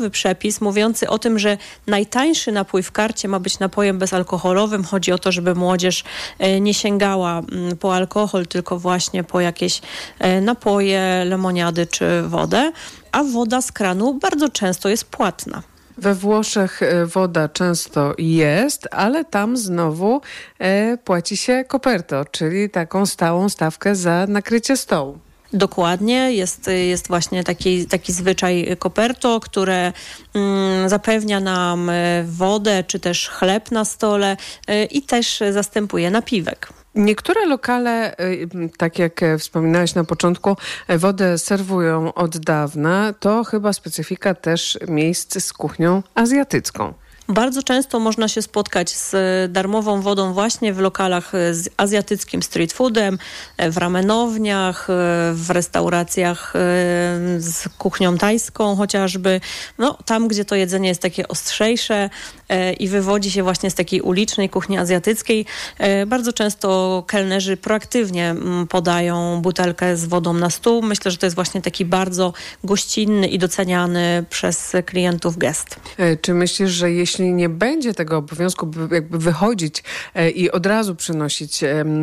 nowy przepis mówiący o tym, że najtańszy napój w karcie ma być napojem bezalkoholowym. Chodzi o to, żeby młodzież nie sięgała po alkohol, tylko właśnie po jakieś napoje, lemoniady czy wodę. A woda z kranu bardzo często jest płatna. We Włoszech woda często jest, ale tam znowu płaci się coperto, czyli taką stałą stawkę za nakrycie stołu. Dokładnie, jest właśnie taki zwyczaj coperto, które zapewnia nam wodę czy też chleb na stole i też zastępuje napiwek. Niektóre lokale, tak jak wspominałeś na początku, wodę serwują od dawna. To chyba specyfika też miejsc z kuchnią azjatycką. Bardzo często można się spotkać z darmową wodą właśnie w lokalach z azjatyckim street foodem, w ramenowniach, w restauracjach z kuchnią tajską chociażby. No, tam, gdzie to jedzenie jest takie ostrzejsze i wywodzi się właśnie z takiej ulicznej kuchni azjatyckiej, bardzo często kelnerzy proaktywnie podają butelkę z wodą na stół. Myślę, że to jest właśnie taki bardzo gościnny i doceniany przez klientów gest. Czy myślisz, że jeśli nie będzie tego obowiązku, jakby wychodzić i od razu przynosić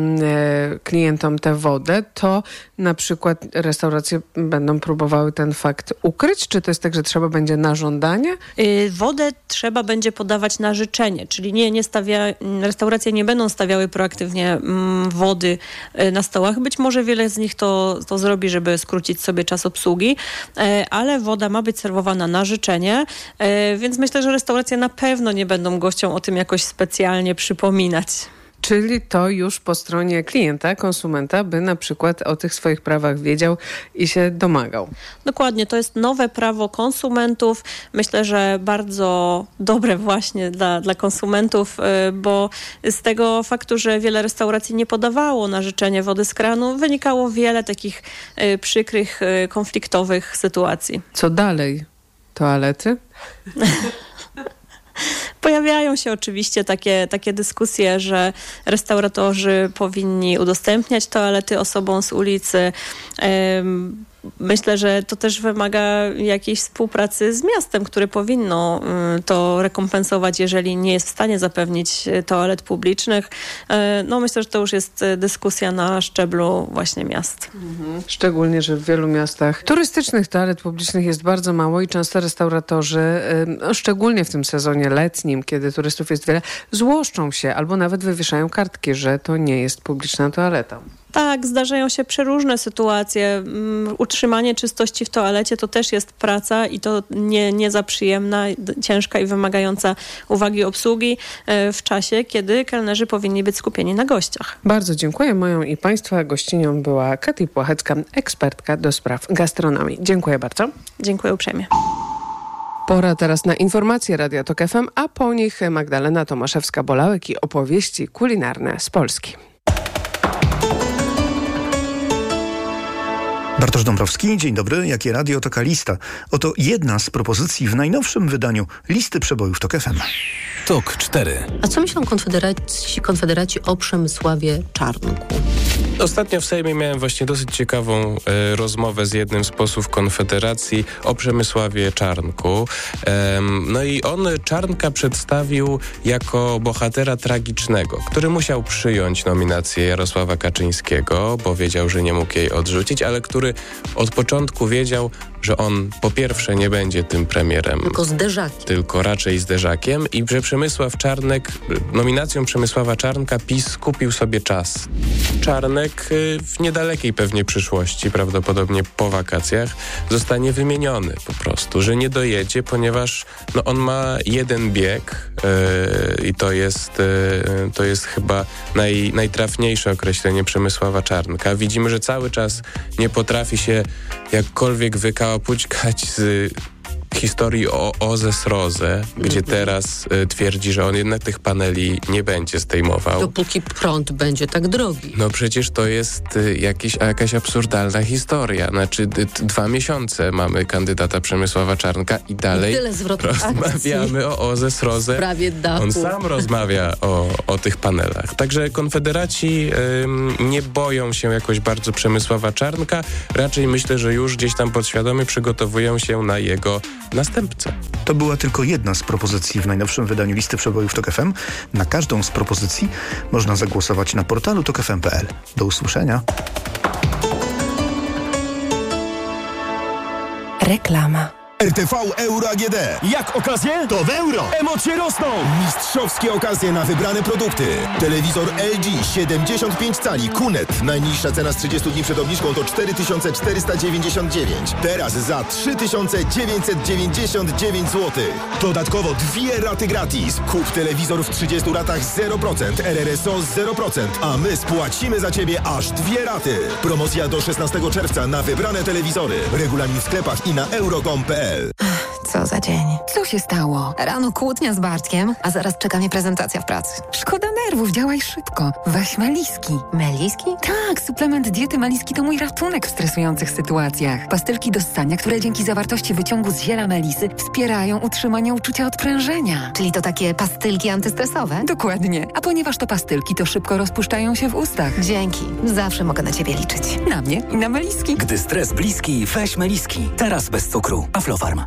klientom tę wodę, to na przykład restauracje będą próbowały ten fakt ukryć? Czy to jest tak, że trzeba będzie na żądanie? Wodę trzeba będzie podawać na życzenie, czyli restauracje nie będą stawiały proaktywnie wody na stołach. Być może wiele z nich to zrobi, żeby skrócić sobie czas obsługi, ale woda ma być serwowana na życzenie, więc myślę, że restauracje na pewno nie będą gościom o tym jakoś specjalnie przypominać. Czyli to już po stronie klienta, konsumenta, by na przykład o tych swoich prawach wiedział i się domagał. Dokładnie, to jest nowe prawo konsumentów. Myślę, że bardzo dobre właśnie dla konsumentów, bo z tego faktu, że wiele restauracji nie podawało na życzenie wody z kranu, wynikało wiele takich przykrych, konfliktowych sytuacji. Co dalej? Toalety? Pojawiają się oczywiście takie dyskusje, że restauratorzy powinni udostępniać toalety osobom z ulicy. Myślę, że to też wymaga jakiejś współpracy z miastem, które powinno to rekompensować, jeżeli nie jest w stanie zapewnić toalet publicznych. No myślę, że to już jest dyskusja na szczeblu właśnie miast. Szczególnie, że w wielu miastach turystycznych toalet publicznych jest bardzo mało i często restauratorzy, szczególnie w tym sezonie letnim, kiedy turystów jest wiele, złoszczą się albo nawet wywieszają kartki, że to nie jest publiczna toaleta. Tak, zdarzają się przeróżne sytuacje. Utrzymanie czystości w toalecie to też jest praca i to nie za przyjemna, ciężka i wymagająca uwagi obsługi w czasie, kiedy kelnerzy powinni być skupieni na gościach. Bardzo dziękuję. Moją i Państwa gościnią była Katia Płachecka, ekspertka do spraw gastronomii. Dziękuję bardzo. Dziękuję uprzejmie. Pora teraz na informacje Radia Tok FM, a po nich Magdalena Tomaszewska-Bolałek i opowieści kulinarne z Polski. Bartosz Dąbrowski, dzień dobry. Jakie radio, taka lista. Oto jedna z propozycji w najnowszym wydaniu listy przebojów Tok FM. Tok 4. A co myślą konfederaci o Przemysławie Czarnku? Ostatnio w Sejmie miałem właśnie dosyć ciekawą rozmowę z jednym z posłów Konfederacji o Przemysławie Czarnku. No i on Czarnka przedstawił jako bohatera tragicznego, który musiał przyjąć nominację Jarosława Kaczyńskiego, bo wiedział, że nie mógł jej odrzucić, ale który od początku wiedział, że on po pierwsze nie będzie tym premierem. Tylko zderzakiem. Tylko raczej zderzakiem i że Przemysław Czarnek, nominacją Przemysława Czarnka PiS kupił sobie czas. Czarnek w niedalekiej pewnie przyszłości, prawdopodobnie po wakacjach, zostanie wymieniony po prostu, że nie dojedzie, ponieważ on ma jeden bieg i to jest chyba najtrafniejsze określenie Przemysława Czarnka. Widzimy, że cały czas nie potrafi się jakkolwiek wykałapućkać z historii o OZE Sroze, gdzie teraz twierdzi, że on jednak tych paneli nie będzie zdejmował. Dopóki prąd będzie tak drogi. No przecież to jest jakaś absurdalna historia. Znaczy 2 miesiące mamy kandydata Przemysława Czarnka i dalej rozmawiamy o OZE Sroze. Prawie dachu. On sam rozmawia o tych panelach. Także konfederaci nie boją się jakoś bardzo Przemysława Czarnka. Raczej myślę, że już gdzieś tam podświadomie przygotowują się na jego następcę. To była tylko jedna z propozycji w najnowszym wydaniu listy przebojów TOK FM. Na każdą z propozycji można zagłosować na portalu tokfm.pl. Do usłyszenia. Reklama. RTV Euro AGD. Jak okazje? To w euro. Emocje rosną! Mistrzowskie okazje na wybrane produkty. Telewizor LG 75 cali QNET. Najniższa cena z 30 dni przed obniżką to 4499. Teraz za 3999 zł. Dodatkowo 2 raty gratis. Kup telewizor w 30 ratach 0%, RRSO 0%, a my spłacimy za Ciebie aż 2 raty. Promocja do 16 czerwca na wybrane telewizory. Regulamin w sklepach i na euro.com.pl. Co za dzień. Co się stało? Rano kłótnia z Bartkiem, a zaraz czeka mnie prezentacja w pracy. Szkoda nerwów, działaj szybko. Weź Meliski. Meliski? Tak, suplement diety Meliski to mój ratunek w stresujących sytuacjach. Pastylki do ssania, które dzięki zawartości wyciągu z ziela melisy wspierają utrzymanie uczucia odprężenia. Czyli to takie pastylki antystresowe? Dokładnie. A ponieważ to pastylki, to szybko rozpuszczają się w ustach. Dzięki. Zawsze mogę na Ciebie liczyć. Na mnie i na Meliski. Gdy stres bliski, weź Meliski. Teraz bez cukru. Aflofarm.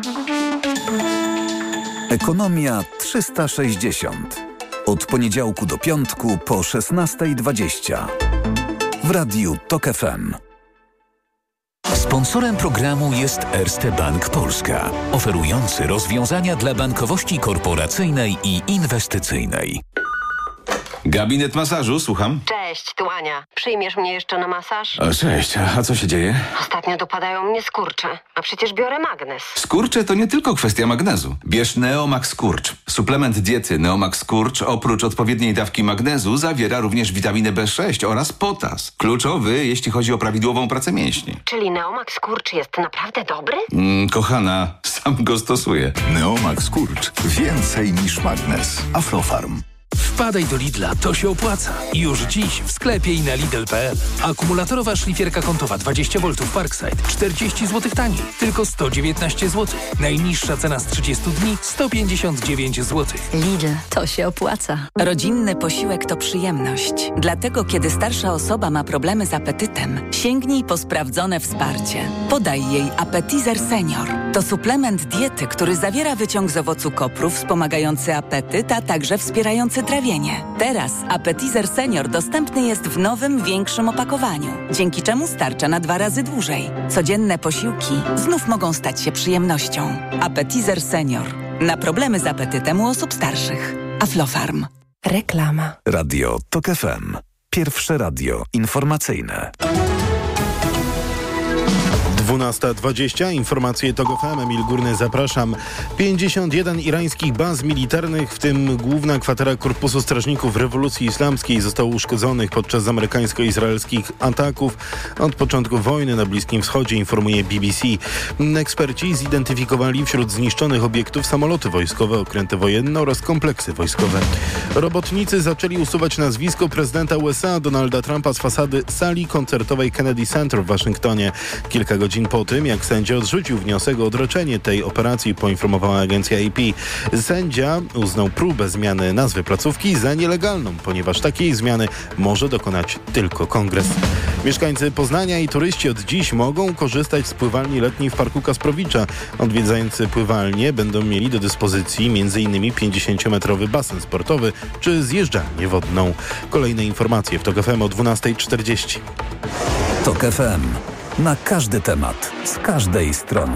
Ekonomia 360. Od poniedziałku do piątku po 16:20. W radiu TOK FM. Sponsorem programu jest Erste Bank Polska, oferujący rozwiązania dla bankowości korporacyjnej i inwestycyjnej. Gabinet masażu, słucham. Cześć, tu Ania. Przyjmiesz mnie jeszcze na masaż? Cześć, a co się dzieje? Ostatnio dopadają mnie skurcze, a przecież biorę magnez. Skurcze to nie tylko kwestia magnezu. Bierz Neomax Skurcz. Suplement diety Neomax Skurcz oprócz odpowiedniej dawki magnezu zawiera również witaminę B6 oraz potas. Kluczowy, jeśli chodzi o prawidłową pracę mięśni. Czyli Neomax Skurcz jest naprawdę dobry? Kochana, sam go stosuję. Neomax Skurcz. Więcej niż magnez. Aflofarm. Wpadaj do Lidla, to się opłaca. Już dziś w sklepie i na Lidl.pl. Akumulatorowa szlifierka kątowa 20V Parkside 40 zł taniej, tylko 119 zł. Najniższa cena z 30 dni 159 zł. Lidl, to się opłaca. Rodzinny posiłek to przyjemność. Dlatego kiedy starsza osoba ma problemy z apetytem, sięgnij po sprawdzone wsparcie. Podaj jej Appetizer Senior. To suplement diety, który zawiera wyciąg z owocu kopru wspomagający apetyt, a także wspierający trawienie. Teraz Appetizer Senior dostępny jest w nowym, większym opakowaniu, dzięki czemu starcza na 2 razy dłużej. Codzienne posiłki znów mogą stać się przyjemnością. Appetizer Senior. Na problemy z apetytem u osób starszych. Aflofarm. Reklama. Radio TOK FM. Pierwsze radio informacyjne. 12:20. Informacje TOK FM. Emil Górny, zapraszam. 51 irańskich baz militarnych, w tym główna kwatera Korpusu Strażników Rewolucji Islamskiej, zostało uszkodzonych podczas amerykańsko-izraelskich ataków od początku wojny na Bliskim Wschodzie, informuje BBC. Eksperci zidentyfikowali wśród zniszczonych obiektów samoloty wojskowe, okręty wojenne oraz kompleksy wojskowe. Robotnicy zaczęli usuwać nazwisko prezydenta USA Donalda Trumpa z fasady sali koncertowej Kennedy Center w Waszyngtonie. Kilka godzin po tym, jak sędzia odrzucił wniosek o odroczenie tej operacji, poinformowała agencja AP. Sędzia uznał próbę zmiany nazwy placówki za nielegalną, ponieważ takiej zmiany może dokonać tylko kongres. Mieszkańcy Poznania i turyści od dziś mogą korzystać z pływalni letniej w Parku Kasprowicza. Odwiedzający pływalnię będą mieli do dyspozycji m.in. 50-metrowy basen sportowy czy zjeżdżalnię wodną. Kolejne informacje w TOK FM o 12:40. TOK FM. Na każdy temat, z każdej strony.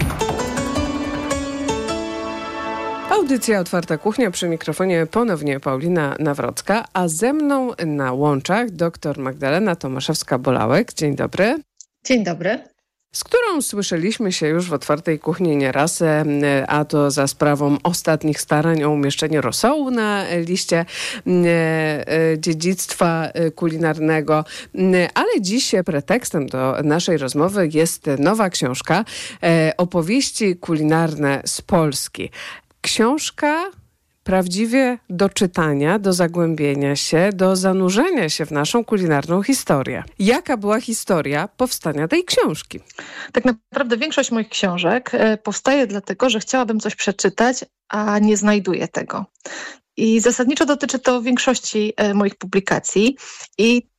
Audycja Otwarta Kuchnia, przy mikrofonie ponownie Paulina Nawrocka, a ze mną na łączach dr Magdalena Tomaszewska-Bolałek. Dzień dobry. Dzień dobry. Z którą słyszeliśmy się już w Otwartej Kuchni nieraz, a to za sprawą ostatnich starań o umieszczenie rosołu na liście dziedzictwa kulinarnego. Ale dziś pretekstem do naszej rozmowy jest nowa książka, Opowieści kulinarne z Polski. Książka prawdziwie do czytania, do zagłębienia się, do zanurzenia się w naszą kulinarną historię. Jaka była historia powstania tej książki? Tak naprawdę większość moich książek powstaje dlatego, że chciałabym coś przeczytać, a nie znajduję tego. I zasadniczo dotyczy to większości moich publikacji. I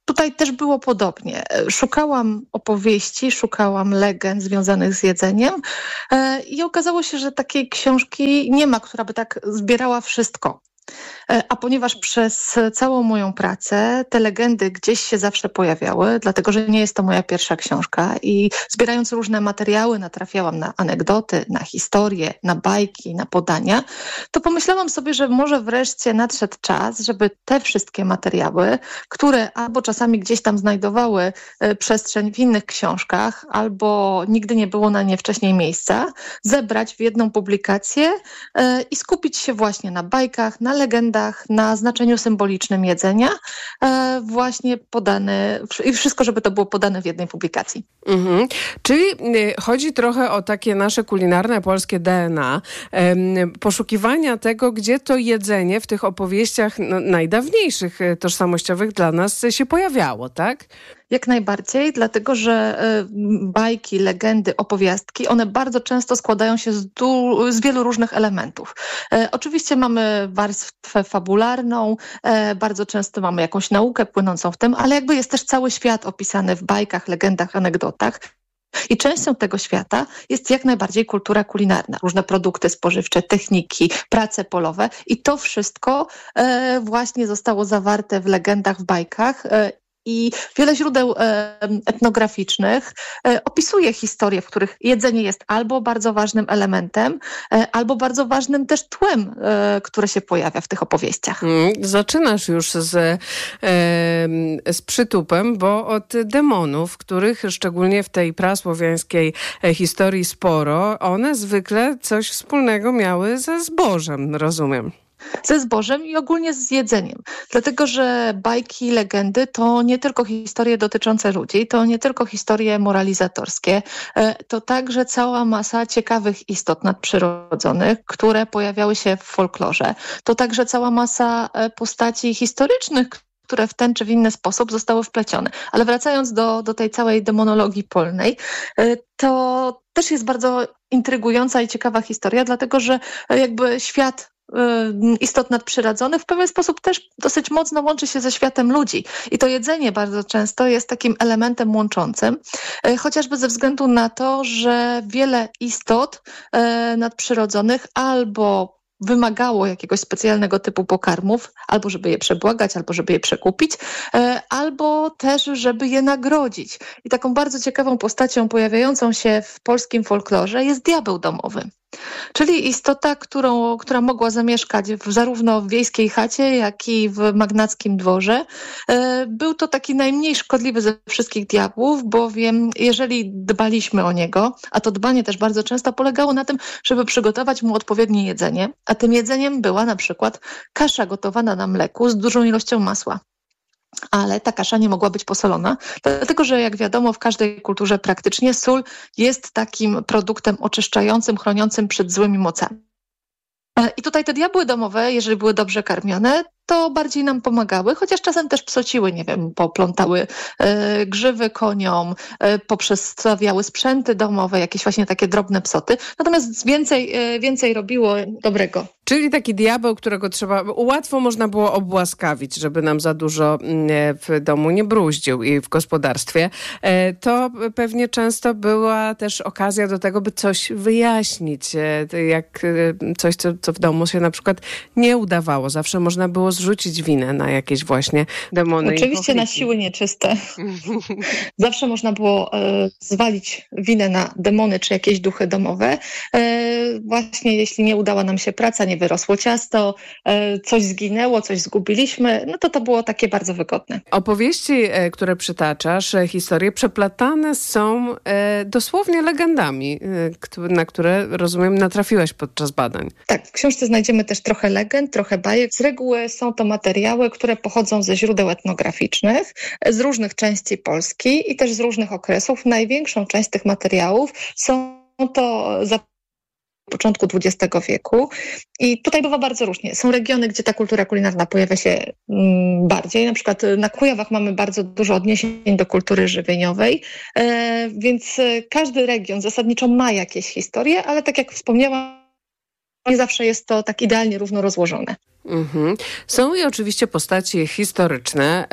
tutaj też było podobnie. Szukałam opowieści, szukałam legend związanych z jedzeniem i okazało się, że takiej książki nie ma, która by tak zbierała wszystko. A ponieważ przez całą moją pracę te legendy gdzieś się zawsze pojawiały, dlatego że nie jest to moja pierwsza książka i zbierając różne materiały natrafiałam na anegdoty, na historie, na bajki, na podania, to pomyślałam sobie, że może wreszcie nadszedł czas, żeby te wszystkie materiały, które albo czasami gdzieś tam znajdowały przestrzeń w innych książkach, albo nigdy nie było na nie wcześniej miejsca, zebrać w jedną publikację i skupić się właśnie na bajkach, na legendach, na znaczeniu symbolicznym jedzenia, właśnie podane, i wszystko, żeby to było podane w jednej publikacji. Mhm. Czyli chodzi trochę o takie nasze kulinarne polskie DNA, poszukiwania tego, gdzie to jedzenie w tych opowieściach najdawniejszych, tożsamościowych dla nas się pojawiało, tak? Jak najbardziej, dlatego że bajki, legendy, opowiastki, one bardzo często składają się z wielu różnych elementów. Oczywiście mamy warstwę fabularną, bardzo często mamy jakąś naukę płynącą w tym, ale jakby jest też cały świat opisany w bajkach, legendach, anegdotach. I częścią tego świata jest jak najbardziej kultura kulinarna. Różne produkty spożywcze, techniki, prace polowe i to wszystko właśnie zostało zawarte w legendach, w bajkach. I wiele źródeł etnograficznych opisuje historie, w których jedzenie jest albo bardzo ważnym elementem, albo bardzo ważnym też tłem, które się pojawia w tych opowieściach. Zaczynasz już z przytupem, bo od demonów, których szczególnie w tej prasłowiańskiej historii sporo, one zwykle coś wspólnego miały ze zbożem, rozumiem. Ze zbożem i ogólnie z jedzeniem. Dlatego, że bajki, legendy to nie tylko historie dotyczące ludzi, to nie tylko historie moralizatorskie, to także cała masa ciekawych istot nadprzyrodzonych, które pojawiały się w folklorze. To także cała masa postaci historycznych, które w ten czy w inny sposób zostały wplecione. Ale wracając do tej całej demonologii polnej, to też jest bardzo intrygująca i ciekawa historia, dlatego, że jakby świat istot nadprzyrodzonych w pewien sposób też dosyć mocno łączy się ze światem ludzi. I to jedzenie bardzo często jest takim elementem łączącym, chociażby ze względu na to, że wiele istot nadprzyrodzonych albo wymagało jakiegoś specjalnego typu pokarmów, albo żeby je przebłagać, albo żeby je przekupić, albo też żeby je nagrodzić. I taką bardzo ciekawą postacią pojawiającą się w polskim folklorze jest diabeł domowy. Czyli istota, która mogła zamieszkać zarówno w wiejskiej chacie, jak i w magnackim dworze. Był to taki najmniej szkodliwy ze wszystkich diabłów, bowiem jeżeli dbaliśmy o niego, a to dbanie też bardzo często polegało na tym, żeby przygotować mu odpowiednie jedzenie, a tym jedzeniem była na przykład kasza gotowana na mleku z dużą ilością masła. Ale ta kasza nie mogła być posolona, dlatego że jak wiadomo w każdej kulturze praktycznie sól jest takim produktem oczyszczającym, chroniącym przed złymi mocami. I tutaj te diabły domowe, jeżeli były dobrze karmione, to bardziej nam pomagały, chociaż czasem też psociły, nie wiem, poplątały grzywy koniom, poprzestawiały sprzęty domowe, jakieś właśnie takie drobne psoty. Natomiast więcej robiło dobrego. Czyli taki diabeł, którego łatwo można było obłaskawić, żeby nam za dużo w domu nie bruździł i w gospodarstwie. To pewnie często była też okazja do tego, by coś wyjaśnić. Jak coś, co w domu się na przykład nie udawało. Zawsze można było zrzucić winę na jakieś właśnie demony. Oczywiście na siły nieczyste. Zawsze można było zwalić winę na demony czy jakieś duchy domowe. Właśnie jeśli nie udała nam się praca, nie wyrosło ciasto, coś zginęło, coś zgubiliśmy, no to było takie bardzo wygodne. Opowieści, które przytaczasz, historie przeplatane są dosłownie legendami, na które, rozumiem, natrafiłaś podczas badań. Tak, w książce znajdziemy też trochę legend, trochę bajek. Z reguły są to materiały, które pochodzą ze źródeł etnograficznych, z różnych części Polski i też z różnych okresów. Największą część tych materiałów są to początku XX wieku i tutaj bywa bardzo różnie. Są regiony, gdzie ta kultura kulinarna pojawia się bardziej. Na przykład na Kujawach mamy bardzo dużo odniesień do kultury żywieniowej, więc każdy region zasadniczo ma jakieś historie, ale tak jak wspomniałam, nie zawsze jest to tak idealnie równo rozłożone. Są i oczywiście postaci historyczne,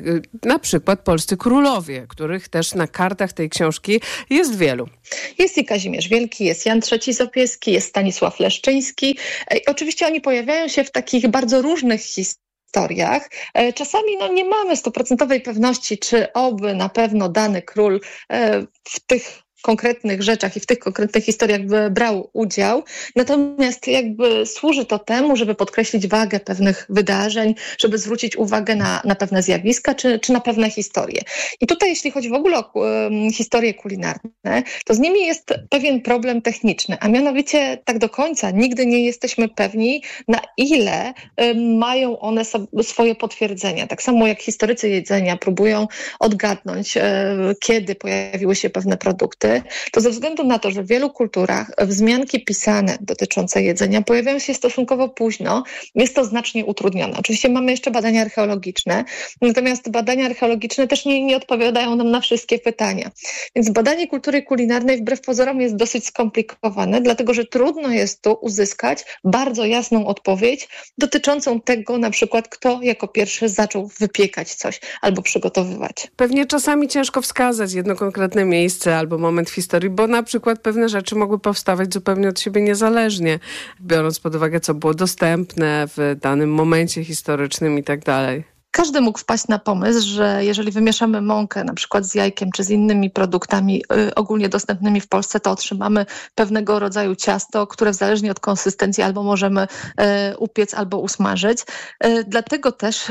na przykład polscy królowie, których też na kartach tej książki jest wielu. Jest i Kazimierz Wielki, jest Jan III Sobieski, jest Stanisław Leszczyński. Oczywiście oni pojawiają się w takich bardzo różnych historiach. Czasami nie mamy 100% pewności, czy oby na pewno dany król w tych konkretnych rzeczach i w tych konkretnych historiach brał udział. Natomiast służy to temu, żeby podkreślić wagę pewnych wydarzeń, żeby zwrócić uwagę na pewne zjawiska czy na pewne historie. I tutaj, jeśli chodzi w ogóle o historie kulinarne, to z nimi jest pewien problem techniczny, a mianowicie tak do końca nigdy nie jesteśmy pewni, na ile mają one swoje potwierdzenia. Tak samo jak historycy jedzenia próbują odgadnąć, kiedy pojawiły się pewne produkty, to ze względu na to, że w wielu kulturach wzmianki pisane dotyczące jedzenia pojawiają się stosunkowo późno, jest to znacznie utrudnione. Oczywiście mamy jeszcze badania archeologiczne, natomiast badania archeologiczne też nie odpowiadają nam na wszystkie pytania. Więc badanie kultury kulinarnej wbrew pozorom jest dosyć skomplikowane, dlatego że trudno jest tu uzyskać bardzo jasną odpowiedź dotyczącą tego, na przykład kto jako pierwszy zaczął wypiekać coś albo przygotowywać. Pewnie czasami ciężko wskazać jedno konkretne miejsce albo moment w historii, bo na przykład pewne rzeczy mogły powstawać zupełnie od siebie niezależnie, biorąc pod uwagę, co było dostępne w danym momencie historycznym i tak dalej. Każdy mógł wpaść na pomysł, że jeżeli wymieszamy mąkę na przykład z jajkiem czy z innymi produktami ogólnie dostępnymi w Polsce, to otrzymamy pewnego rodzaju ciasto, które zależnie od konsystencji albo możemy upiec albo usmażyć. Dlatego też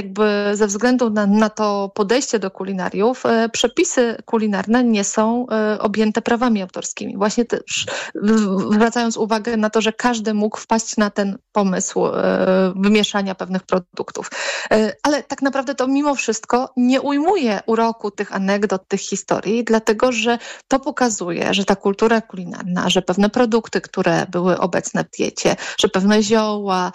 ze względu na to podejście do kulinariów, przepisy kulinarne nie są objęte prawami autorskimi. Właśnie też zwracając uwagę na to, że każdy mógł wpaść na ten pomysł wymieszania pewnych produktów. Ale tak naprawdę to mimo wszystko nie ujmuje uroku tych anegdot, tych historii, dlatego że to pokazuje, że ta kultura kulinarna, że pewne produkty, które były obecne w diecie, że pewne zioła,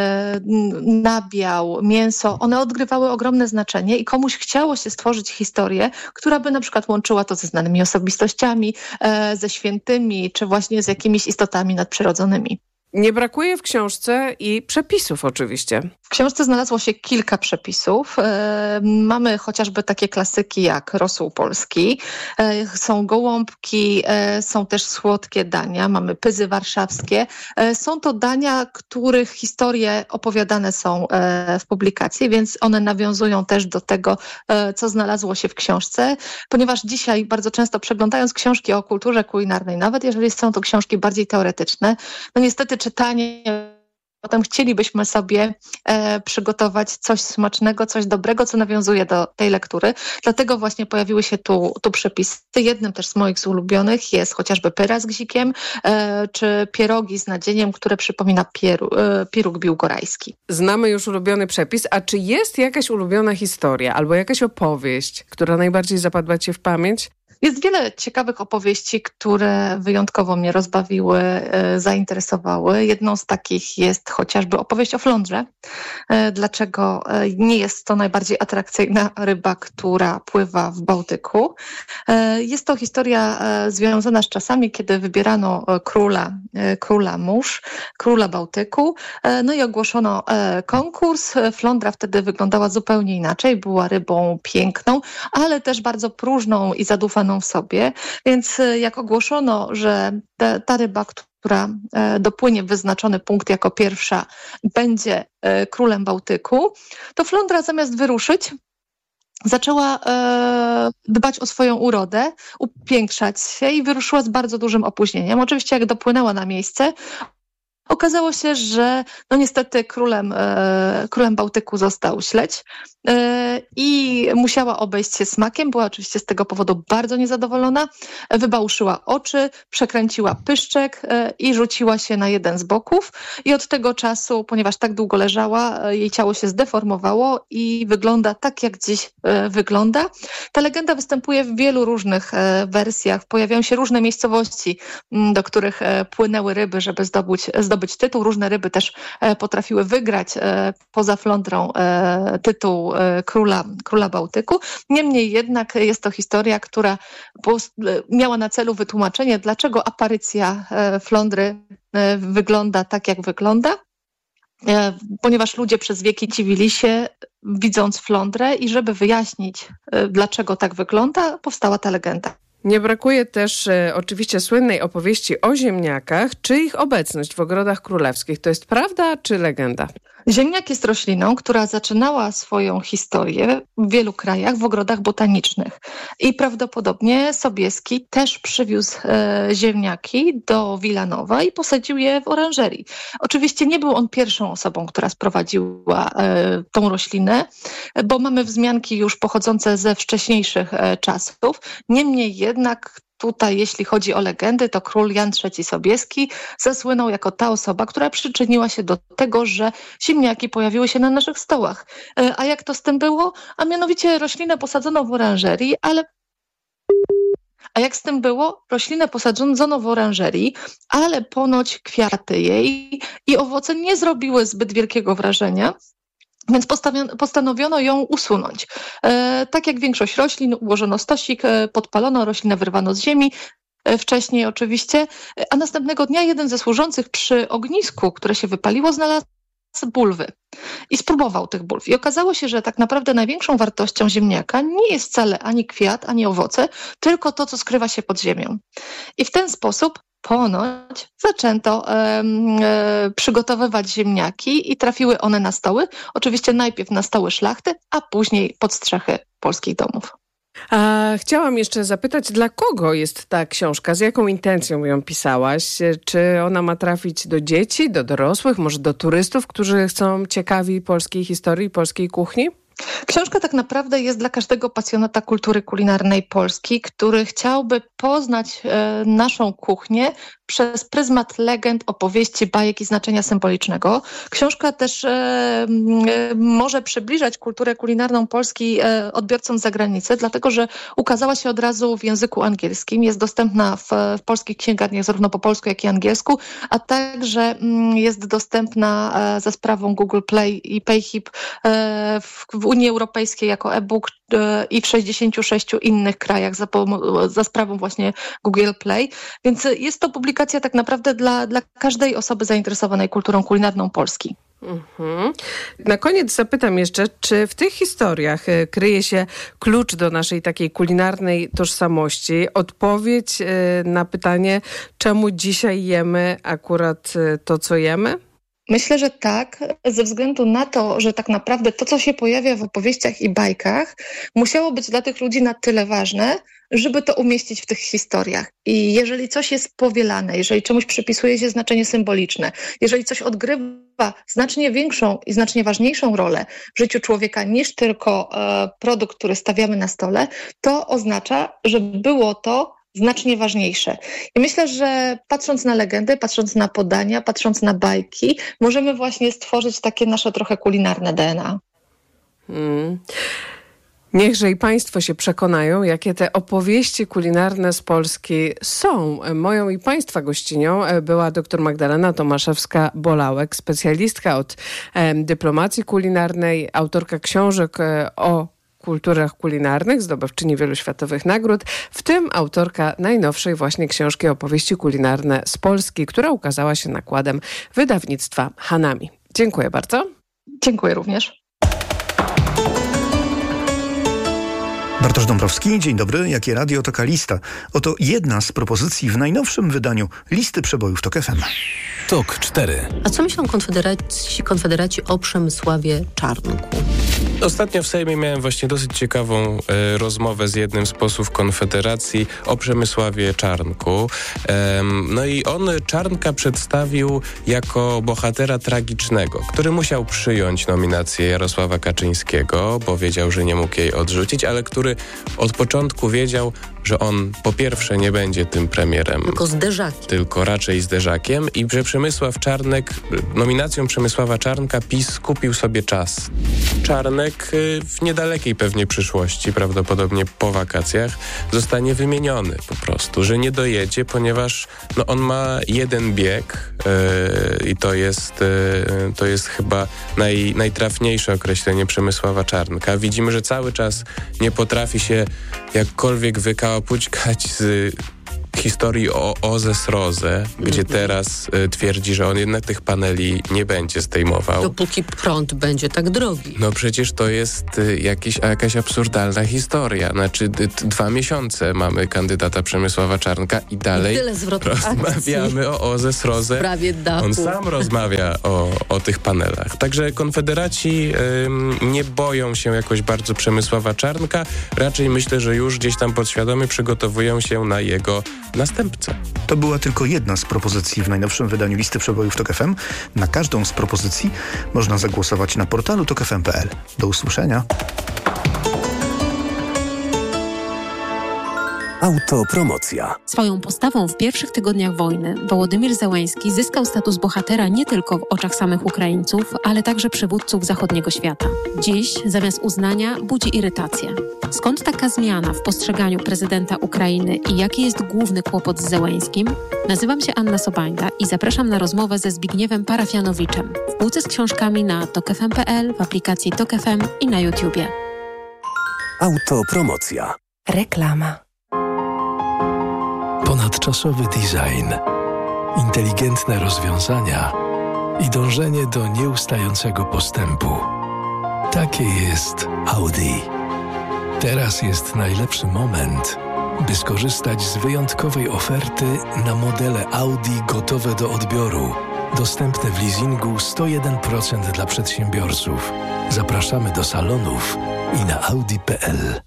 nabiał, mięso, one odgrywały ogromne znaczenie i komuś chciało się stworzyć historię, która by na przykład łączyła to ze znanymi osobistościami, ze świętymi, czy właśnie z jakimiś istotami nadprzyrodzonymi. Nie brakuje w książce i przepisów oczywiście. W książce znalazło się kilka przepisów. Mamy chociażby takie klasyki jak rosół polski, są gołąbki, są też słodkie dania, mamy pyzy warszawskie. Są to dania, których historie opowiadane są w publikacji, więc one nawiązują też do tego, co znalazło się w książce, ponieważ dzisiaj bardzo często przeglądając książki o kulturze kulinarnej, nawet jeżeli są to książki bardziej teoretyczne, niestety czytanie, potem chcielibyśmy sobie przygotować coś smacznego, coś dobrego, co nawiązuje do tej lektury. Dlatego właśnie pojawiły się tu przepisy. Jednym też z moich z ulubionych jest chociażby pyra z gzikiem, czy pierogi z nadzieniem, które przypomina piruk biłgorajski. Znamy już ulubiony przepis, a czy jest jakaś ulubiona historia albo jakaś opowieść, która najbardziej zapadła ci w pamięć? Jest wiele ciekawych opowieści, które wyjątkowo mnie rozbawiły, zainteresowały. Jedną z takich jest chociażby opowieść o flądrze. Dlaczego nie jest to najbardziej atrakcyjna ryba, która pływa w Bałtyku. Jest to historia związana z czasami, kiedy wybierano króla mórz, króla Bałtyku. No i ogłoszono konkurs. Flądra wtedy wyglądała zupełnie inaczej. Była rybą piękną, ale też bardzo próżną i zadufaną w sobie, więc jak ogłoszono, że ta ryba, która dopłynie w wyznaczony punkt jako pierwsza, będzie królem Bałtyku, to flądra zamiast wyruszyć zaczęła dbać o swoją urodę, upiększać się i wyruszyła z bardzo dużym opóźnieniem. Oczywiście jak dopłynęła na miejsce, okazało się, że niestety królem Bałtyku został śledź i musiała obejść się smakiem. Była oczywiście z tego powodu bardzo niezadowolona. Wybałuszyła oczy, przekręciła pyszczek i rzuciła się na jeden z boków. I od tego czasu, ponieważ tak długo leżała, jej ciało się zdeformowało i wygląda tak, jak dziś wygląda. Ta legenda występuje w wielu różnych wersjach. Pojawiają się różne miejscowości, do których płynęły ryby, żeby zdobyć zdobyć tytuł. Różne ryby też potrafiły wygrać poza flądrą tytuł króla Bałtyku. Niemniej jednak jest to historia, która miała na celu wytłumaczenie, dlaczego aparycja flądry wygląda tak, jak wygląda. Ponieważ ludzie przez wieki dziwili się, widząc flądrę, i żeby wyjaśnić, dlaczego tak wygląda, powstała ta legenda. Nie brakuje też oczywiście słynnej opowieści o ziemniakach. Czy ich obecność w ogrodach królewskich to jest prawda czy legenda? Ziemniak jest rośliną, która zaczynała swoją historię w wielu krajach w ogrodach botanicznych. I prawdopodobnie Sobieski też przywiózł ziemniaki do Wilanowa i posadził je w oranżerii. Oczywiście nie był on pierwszą osobą, która sprowadziła tą roślinę, bo mamy wzmianki już pochodzące ze wcześniejszych czasów. Niemniej jednak tutaj, jeśli chodzi o legendy, to król Jan III Sobieski zasłynął jako ta osoba, która przyczyniła się do tego, że ziemniaki pojawiły się na naszych stołach. A jak to z tym było? A mianowicie roślinę posadzono w oranżerii, A jak z tym było? Roślinę posadzono w oranżerii, ale ponoć kwiaty jej i owoce nie zrobiły zbyt wielkiego wrażenia. Więc postanowiono ją usunąć. Tak jak większość roślin, ułożono stosik, podpalono, roślinę wyrwano z ziemi, wcześniej oczywiście, a następnego dnia jeden ze służących przy ognisku, które się wypaliło, znalazł bulwy i spróbował tych bulw. I okazało się, że tak naprawdę największą wartością ziemniaka nie jest wcale ani kwiat, ani owoce, tylko to, co skrywa się pod ziemią. I w ten sposób ponoć zaczęto przygotowywać ziemniaki i trafiły one na stoły. Oczywiście najpierw na stoły szlachty, a później pod strzechy polskich domów. A chciałam jeszcze zapytać, dla kogo jest ta książka? Z jaką intencją ją pisałaś? Czy ona ma trafić do dzieci, do dorosłych, może do turystów, którzy są ciekawi polskiej historii, polskiej kuchni? Książka tak naprawdę jest dla każdego pasjonata kultury kulinarnej Polski, który chciałby poznać naszą kuchnię przez pryzmat legend, opowieści, bajek i znaczenia symbolicznego. Książka też może przybliżać kulturę kulinarną Polski odbiorcom z zagranicy, dlatego że ukazała się od razu w języku angielskim. Jest dostępna w polskich księgarniach zarówno po polsku, jak i angielsku, a także jest dostępna za sprawą Google Play i PayHip w Unii Europejskiej jako e-book i w 66 innych krajach za sprawą właśnie Google Play. Więc jest to publikacja tak naprawdę dla każdej osoby zainteresowanej kulturą kulinarną Polski. Na koniec zapytam jeszcze, czy w tych historiach kryje się klucz do naszej takiej kulinarnej tożsamości, odpowiedź na pytanie, czemu dzisiaj jemy akurat to, co jemy? Myślę, że tak, ze względu na to, że tak naprawdę to, co się pojawia w opowieściach i bajkach, musiało być dla tych ludzi na tyle ważne, żeby to umieścić w tych historiach. I jeżeli coś jest powielane, jeżeli czemuś przypisuje się znaczenie symboliczne, jeżeli coś odgrywa znacznie większą i znacznie ważniejszą rolę w życiu człowieka niż tylko produkt, który stawiamy na stole, to oznacza, że było to znacznie ważniejsze. I myślę, że patrząc na legendy, patrząc na podania, patrząc na bajki, możemy właśnie stworzyć takie nasze trochę kulinarne DNA. Niechże i Państwo się przekonają, jakie te opowieści kulinarne z Polski są. Moją i Państwa gościnią była dr Magdalena Tomaszewska-Bolałek, specjalistka od dyplomacji kulinarnej, autorka książek o kulturach kulinarnych, zdobywczyni wielu światowych nagród, w tym autorka najnowszej właśnie książki Opowieści kulinarne z Polski, która ukazała się nakładem wydawnictwa Hanami. Dziękuję bardzo. Dziękuję również. Bartosz Dąbrowski, dzień dobry. Jakie radio, taka lista. Oto jedna z propozycji w najnowszym wydaniu listy przebojów TOK FM. TOK 4. A co myślą konfederaci o Przemysławie Czarnku? Ostatnio w Sejmie miałem właśnie dosyć ciekawą rozmowę z jednym z posłów Konfederacji o Przemysławie Czarnku. No i on Czarnka przedstawił jako bohatera tragicznego, który musiał przyjąć nominację Jarosława Kaczyńskiego, bo wiedział, że nie mógł jej odrzucić, ale który od początku wiedział, że on po pierwsze nie będzie tym premierem. Tylko zderzakiem. Tylko raczej zderzakiem i że nominacją Przemysława Czarnka PiS kupił sobie czas. Czarnek w niedalekiej pewnie przyszłości, prawdopodobnie po wakacjach, zostanie wymieniony po prostu, że nie dojedzie, ponieważ on ma jeden bieg i to jest chyba najtrafniejsze określenie Przemysława Czarnka. Widzimy, że cały czas nie potrafi się jakkolwiek wykałapućkać z historii o OZE SROZE, gdzie teraz twierdzi, że on jednak tych paneli nie będzie zdejmował. Dopóki prąd będzie tak drogi. No przecież to jest jakaś absurdalna historia. Znaczy 2 miesiące mamy kandydata Przemysława Czarnka i dalej rozmawiamy o OZE SROZE. On sam rozmawia o tych panelach. Także konfederaci nie boją się jakoś bardzo Przemysława Czarnka. Raczej myślę, że już gdzieś tam podświadomie przygotowują się na jego następcę. To była tylko jedna z propozycji w najnowszym wydaniu listy przebojów TOK FM. Na każdą z propozycji można zagłosować na portalu tokfm.pl. Do usłyszenia. Autopromocja. Swoją postawą w pierwszych tygodniach wojny Wołodymyr Zełenski zyskał status bohatera nie tylko w oczach samych Ukraińców, ale także przywódców zachodniego świata. Dziś zamiast uznania budzi irytację. Skąd taka zmiana w postrzeganiu prezydenta Ukrainy i jaki jest główny kłopot z Zełenskim? Nazywam się Anna Sobańda i zapraszam na rozmowę ze Zbigniewem Parafianowiczem w półce z książkami na tokfm.pl, w aplikacji TOK FM i na YouTubie. Autopromocja. Reklama. Ponadczasowy design, inteligentne rozwiązania i dążenie do nieustającego postępu. Takie jest Audi. Teraz jest najlepszy moment, by skorzystać z wyjątkowej oferty na modele Audi gotowe do odbioru. Dostępne w leasingu 101% dla przedsiębiorców. Zapraszamy do salonów i na audi.pl.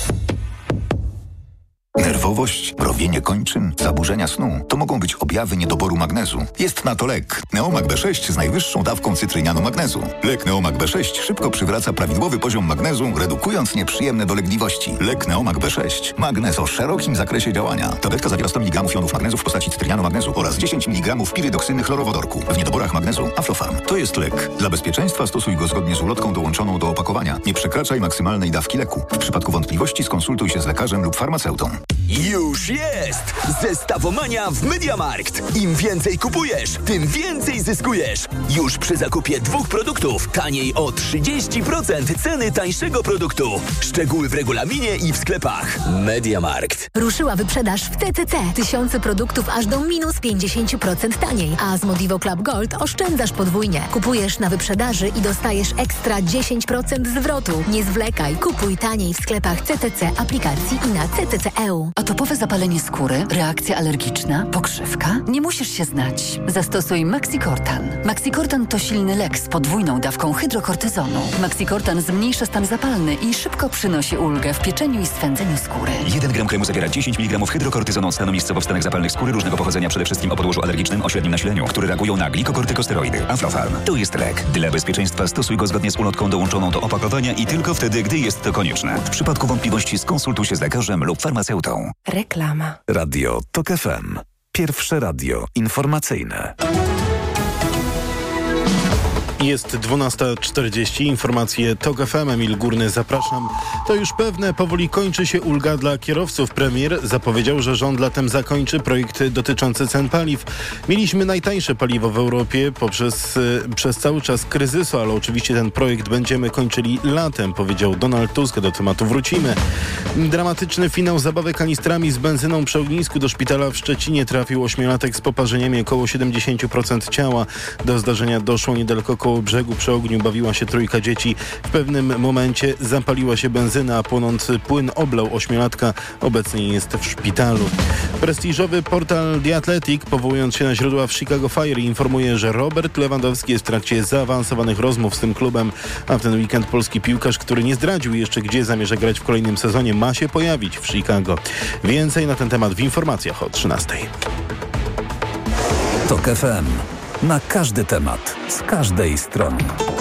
Nerwowość, mrowienie kończyn, zaburzenia snu to mogą być objawy niedoboru magnezu. Jest na to lek Neomag B6 z najwyższą dawką cytrynianu magnezu. Lek Neomag B6 szybko przywraca prawidłowy poziom magnezu, redukując nieprzyjemne dolegliwości. Lek Neomag B6. Magnez o szerokim zakresie działania. Tabletka zawiera 100 mg jonów magnezu w postaci cytrynianu magnezu oraz 10 mg pirydoksyny chlorowodorku. W niedoborach magnezu Aflofarm. To jest lek. Dla bezpieczeństwa stosuj go zgodnie z ulotką dołączoną do opakowania. Nie przekraczaj maksymalnej dawki leku. W przypadku wątpliwości skonsultuj się z lekarzem lub farmaceutą. Już jest! Zestawomania w MediaMarkt. Im więcej kupujesz, tym więcej zyskujesz. Już przy zakupie 2 produktów taniej o 30% ceny tańszego produktu. Szczegóły w regulaminie i w sklepach. MediaMarkt. Ruszyła wyprzedaż w TCC. Tysiące produktów aż do minus 50% taniej. A z Modivo Club Gold oszczędzasz podwójnie. Kupujesz na wyprzedaży i dostajesz ekstra 10% zwrotu. Nie zwlekaj. Kupuj taniej w sklepach CCC, aplikacji i na CCC.eu. Atopowe zapalenie skóry, reakcja alergiczna, pokrzywka? Nie musisz się znać. Zastosuj Maxicortan. Maxicortan to silny lek z podwójną dawką hydrokortyzonu. Maxicortan zmniejsza stan zapalny i szybko przynosi ulgę w pieczeniu i swędzeniu skóry. 1 gram kremu zawiera 10 mg hydrokortyzonu od stanu miejscowowstanek zapalnych skóry różnego pochodzenia, przede wszystkim o podłożu alergicznym o średnim nasileniu, które reagują na glikokortykosteroidy. Aflofarm. To jest lek. Dla bezpieczeństwa stosuj go zgodnie z ulotką dołączoną do opakowania i tylko wtedy, gdy jest to konieczne. W przypadku wątpliwości skonsultuj się z lekarzem lub farmaceutą. Reklama. Radio TOK FM. Pierwsze radio informacyjne. Jest 12:40, informacje TOK FM, Emil Górny, zapraszam. To już pewne, powoli kończy się ulga dla kierowców. Premier zapowiedział, że rząd latem zakończy projekt dotyczący cen paliw. Mieliśmy najtańsze paliwo w Europie przez cały czas kryzysu, ale oczywiście ten projekt będziemy kończyli latem, powiedział Donald Tusk. Do tematu wrócimy. Dramatyczny finał zabawy kanistrami z benzyną przy ognisku. Do szpitala w Szczecinie trafił 8-latek z poparzeniami około 70% ciała. Do zdarzenia doszło niedaleko koło brzegu. Przy ogniu bawiła się 3 dzieci. W pewnym momencie zapaliła się benzyna, a płonący płyn oblał 8-latka. Obecnie jest w szpitalu. Prestiżowy portal The Athletic, powołując się na źródła w Chicago Fire, informuje, że Robert Lewandowski jest w trakcie zaawansowanych rozmów z tym klubem, a w ten weekend polski piłkarz, który nie zdradził jeszcze, gdzie zamierza grać w kolejnym sezonie, ma się pojawić w Chicago. Więcej na ten temat w informacjach o 13:00. TOK FM. Na każdy temat, z każdej strony.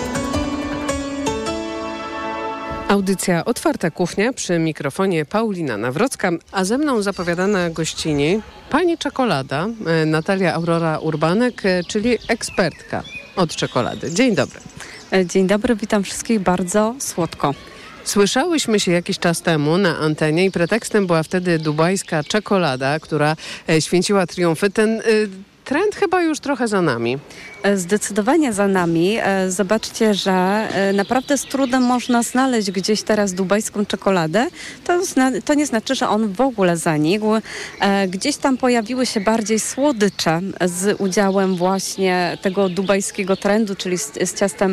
Audycja Otwarta Kuchnia, przy mikrofonie Paulina Nawrocka, a ze mną zapowiadana gościni pani czekolada Natalia Aurora Urbanek, czyli ekspertka od czekolady. Dzień dobry. Dzień dobry, witam wszystkich bardzo słodko. Słyszałyśmy się jakiś czas temu na antenie i pretekstem była wtedy dubajska czekolada, która święciła triumfy. Ten trend chyba już trochę za nami. Zdecydowanie za nami. Zobaczcie, że naprawdę z trudem można znaleźć gdzieś teraz dubajską czekoladę. To nie znaczy, że on w ogóle zanikł. Gdzieś tam pojawiły się bardziej słodycze z udziałem właśnie tego dubajskiego trendu, czyli z ciastem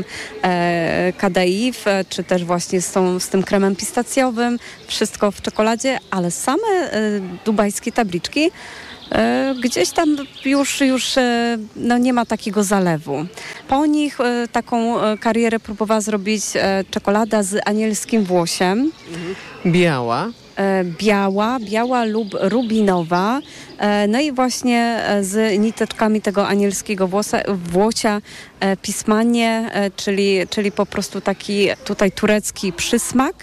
kadaif, czy też właśnie z tym kremem pistacjowym. Wszystko w czekoladzie, ale same dubajskie tabliczki gdzieś tam już nie ma takiego zalewu. Po nich taką karierę próbowała zrobić czekolada z anielskim włosiem. Biała lub rubinowa. No i właśnie z niteczkami tego anielskiego włosia pismanie, czyli po prostu taki tutaj turecki przysmak.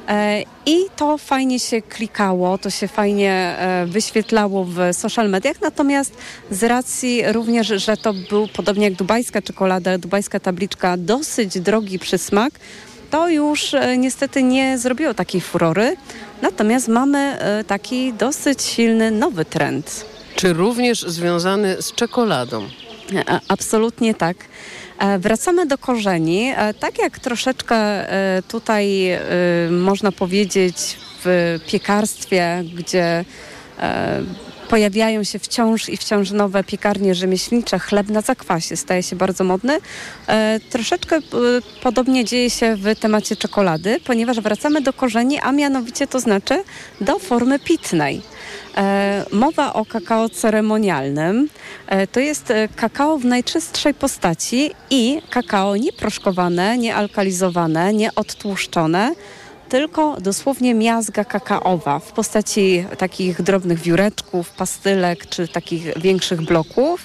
I to fajnie się klikało, to się fajnie wyświetlało w social mediach, natomiast z racji również, że to był podobnie jak dubajska czekolada, dubajska tabliczka, dosyć drogi przysmak, to już niestety nie zrobiło takiej furory, natomiast mamy taki dosyć silny nowy trend. Czy również związany z czekoladą? Absolutnie tak. Wracamy do korzeni. Tak jak troszeczkę tutaj można powiedzieć w piekarstwie, gdzie pojawiają się wciąż nowe piekarnie rzemieślnicze, chleb na zakwasie staje się bardzo modny. Troszeczkę podobnie dzieje się w temacie czekolady, ponieważ wracamy do korzeni, a mianowicie to znaczy do formy pitnej. Mowa o kakao ceremonialnym. To jest kakao w najczystszej postaci i kakao nie proszkowane, nie alkalizowane, nie odtłuszczone, tylko dosłownie miazga kakaowa w postaci takich drobnych wióreczków, pastylek czy takich większych bloków,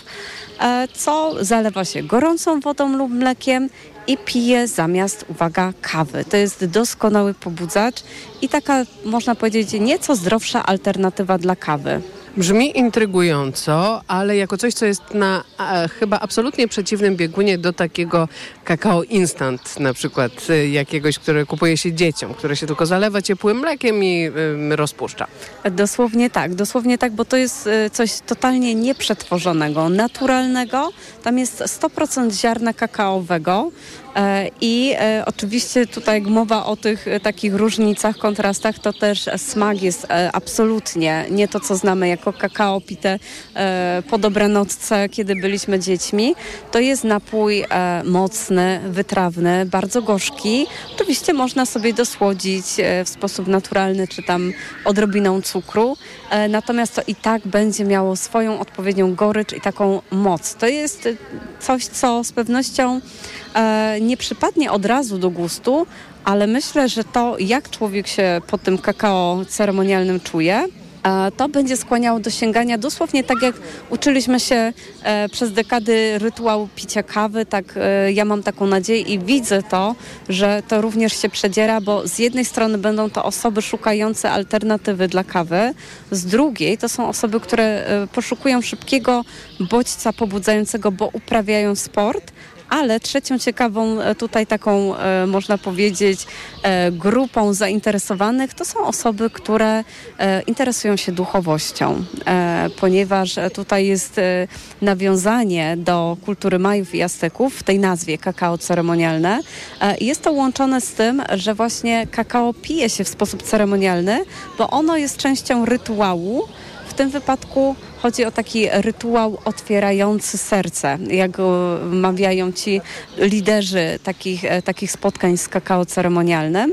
co zalewa się gorącą wodą lub mlekiem i pije zamiast, uwaga, kawy. To jest doskonały pobudzacz i taka, można powiedzieć, nieco zdrowsza alternatywa dla kawy. Brzmi intrygująco, ale jako coś, co jest na chyba absolutnie przeciwnym biegunie do takiego kakao instant, na przykład jakiegoś, które kupuje się dzieciom, które się tylko zalewa ciepłym mlekiem i rozpuszcza. Dosłownie tak, bo to jest coś totalnie nieprzetworzonego, naturalnego. Tam jest 100% ziarna kakaowego. I oczywiście tutaj jak mowa o tych takich różnicach, kontrastach, to też smak jest absolutnie nie to, co znamy jako kakao pite po dobranocce, kiedy byliśmy dziećmi. To jest napój mocny, wytrawny, bardzo gorzki. Oczywiście można sobie dosłodzić w sposób naturalny, czy tam odrobiną cukru. Natomiast to i tak będzie miało swoją odpowiednią gorycz i taką moc. To jest coś, co z pewnością nie przypadnie od razu do gustu, ale myślę, że to, jak człowiek się po tym kakao ceremonialnym czuje, to będzie skłaniało do sięgania dosłownie tak, jak uczyliśmy się przez dekady rytuału picia kawy. Tak, ja mam taką nadzieję i widzę to, że to również się przedziera, bo z jednej strony będą to osoby szukające alternatywy dla kawy, z drugiej to są osoby, które poszukują szybkiego bodźca pobudzającego, bo uprawiają sport. Ale trzecią ciekawą tutaj taką, można powiedzieć, grupą zainteresowanych to są osoby, które interesują się duchowością, ponieważ tutaj jest nawiązanie do kultury Majów i Azteków w tej nazwie kakao ceremonialne. Jest to łączone z tym, że właśnie kakao pije się w sposób ceremonialny, bo ono jest częścią rytuału. W tym wypadku chodzi o taki rytuał otwierający serce, jak mawiają ci liderzy takich spotkań z kakao ceremonialnym.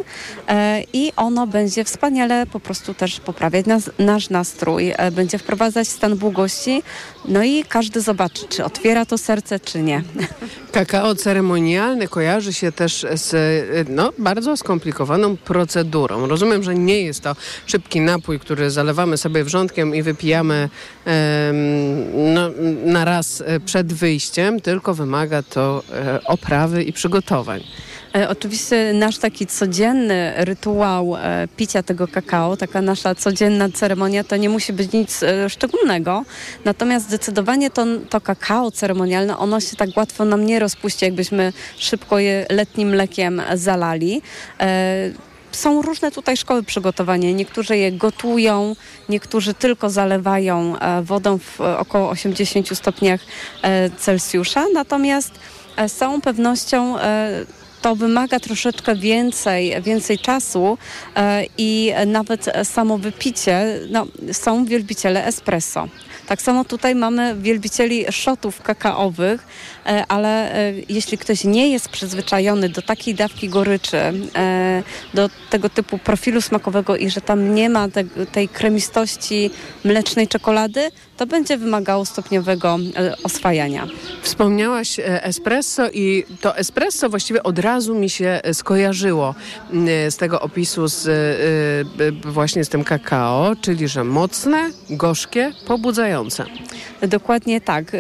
I ono będzie wspaniale po prostu też poprawiać nasz nastrój, będzie wprowadzać stan błogości, no i każdy zobaczy, czy otwiera to serce, czy nie. Kakao ceremonialne kojarzy się też z bardzo skomplikowaną procedurą. Rozumiem, że nie jest to szybki napój, który zalewamy sobie wrzątkiem i wypijamy na raz przed wyjściem, tylko wymaga to oprawy i przygotowań. Oczywiście nasz taki codzienny rytuał picia tego kakao, taka nasza codzienna ceremonia, to nie musi być nic szczególnego. Natomiast zdecydowanie to kakao ceremonialne, ono się tak łatwo nam nie rozpuści, jakbyśmy szybko je letnim mlekiem zalali. Są różne tutaj szkoły przygotowania. Niektórzy je gotują, niektórzy tylko zalewają wodą w około 80 stopniach Celsjusza. Natomiast z całą pewnością to wymaga troszeczkę więcej czasu i nawet samo wypicie, są wielbiciele espresso. Tak samo tutaj mamy wielbicieli shotów kakaowych, ale jeśli ktoś nie jest przyzwyczajony do takiej dawki goryczy, do tego typu profilu smakowego i że tam nie ma tej kremistości mlecznej czekolady, to będzie wymagało stopniowego oswajania. Wspomniałaś espresso i to espresso właściwie od razu mi się skojarzyło z tego opisu właśnie z tym kakao, czyli że mocne, gorzkie, pobudzające. Dokładnie tak.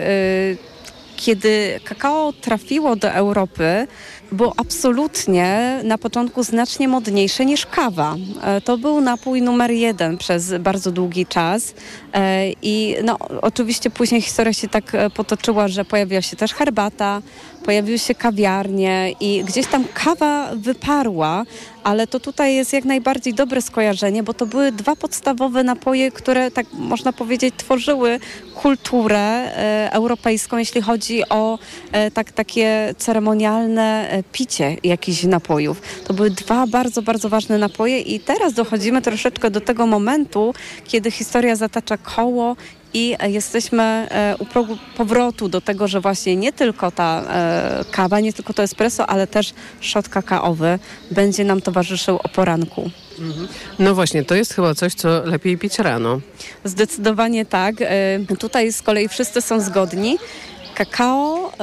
Kiedy kakao trafiło do Europy, było absolutnie na początku znacznie modniejsze niż kawa. To był napój numer 1 przez bardzo długi czas i oczywiście później historia się tak potoczyła, że pojawiła się też herbata, pojawiły się kawiarnie i gdzieś tam kawa wyparła, ale to tutaj jest jak najbardziej dobre skojarzenie, bo to były 2 podstawowe napoje, które tak można powiedzieć tworzyły kulturę europejską, jeśli chodzi o takie ceremonialne picie jakichś napojów. To były 2 bardzo, bardzo ważne napoje i teraz dochodzimy troszeczkę do tego momentu, kiedy historia zatacza koło i jesteśmy u progu powrotu do tego, że właśnie nie tylko ta kawa, nie tylko to espresso, ale też szot kakaowy będzie nam towarzyszył o poranku. No właśnie, to jest chyba coś, co lepiej pić rano. Zdecydowanie tak. Tutaj z kolei wszyscy są zgodni. Kakao...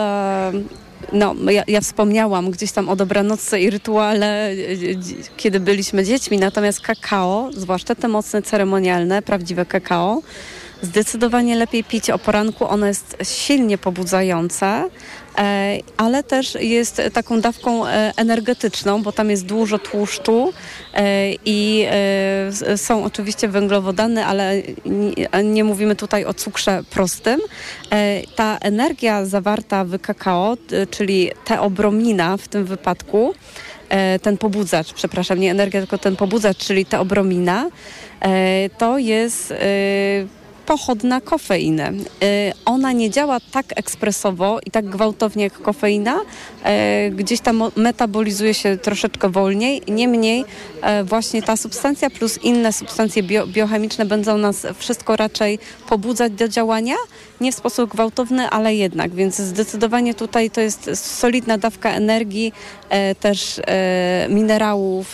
Ja wspomniałam gdzieś tam o dobranocce i rytuale, kiedy byliśmy dziećmi, natomiast kakao, zwłaszcza te mocne ceremonialne, prawdziwe kakao, zdecydowanie lepiej pić o poranku. Ono jest silnie pobudzające, ale też jest taką dawką energetyczną, bo tam jest dużo tłuszczu i są oczywiście węglowodany, ale nie mówimy tutaj o cukrze prostym. Ta energia zawarta w kakao, czyli teobromina w tym wypadku, ten pobudzacz, przepraszam, nie energia, tylko ten pobudzacz, czyli teobromina, to jest pochodna kofeiny. Ona nie działa tak ekspresowo i tak gwałtownie jak kofeina. Gdzieś tam metabolizuje się troszeczkę wolniej. Niemniej właśnie ta substancja plus inne substancje biochemiczne będą nas wszystko raczej pobudzać do działania. Nie w sposób gwałtowny, ale jednak. Więc zdecydowanie tutaj to jest solidna dawka energii, też minerałów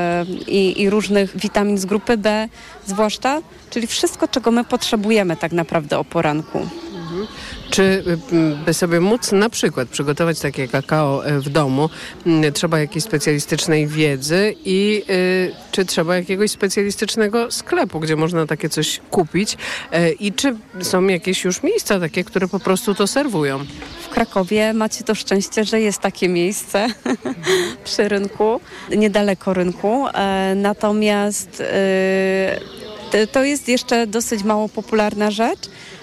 i różnych witamin z grupy B zwłaszcza. Czyli wszystko, czego my potrzebujemy tak naprawdę o poranku. Czy by sobie móc na przykład przygotować takie kakao w domu, trzeba jakiejś specjalistycznej wiedzy i czy trzeba jakiegoś specjalistycznego sklepu, gdzie można takie coś kupić i czy są jakieś już miejsca takie, które po prostu to serwują? W Krakowie macie to szczęście, że jest takie miejsce przy rynku, niedaleko rynku, natomiast to jest jeszcze dosyć mało popularna rzecz.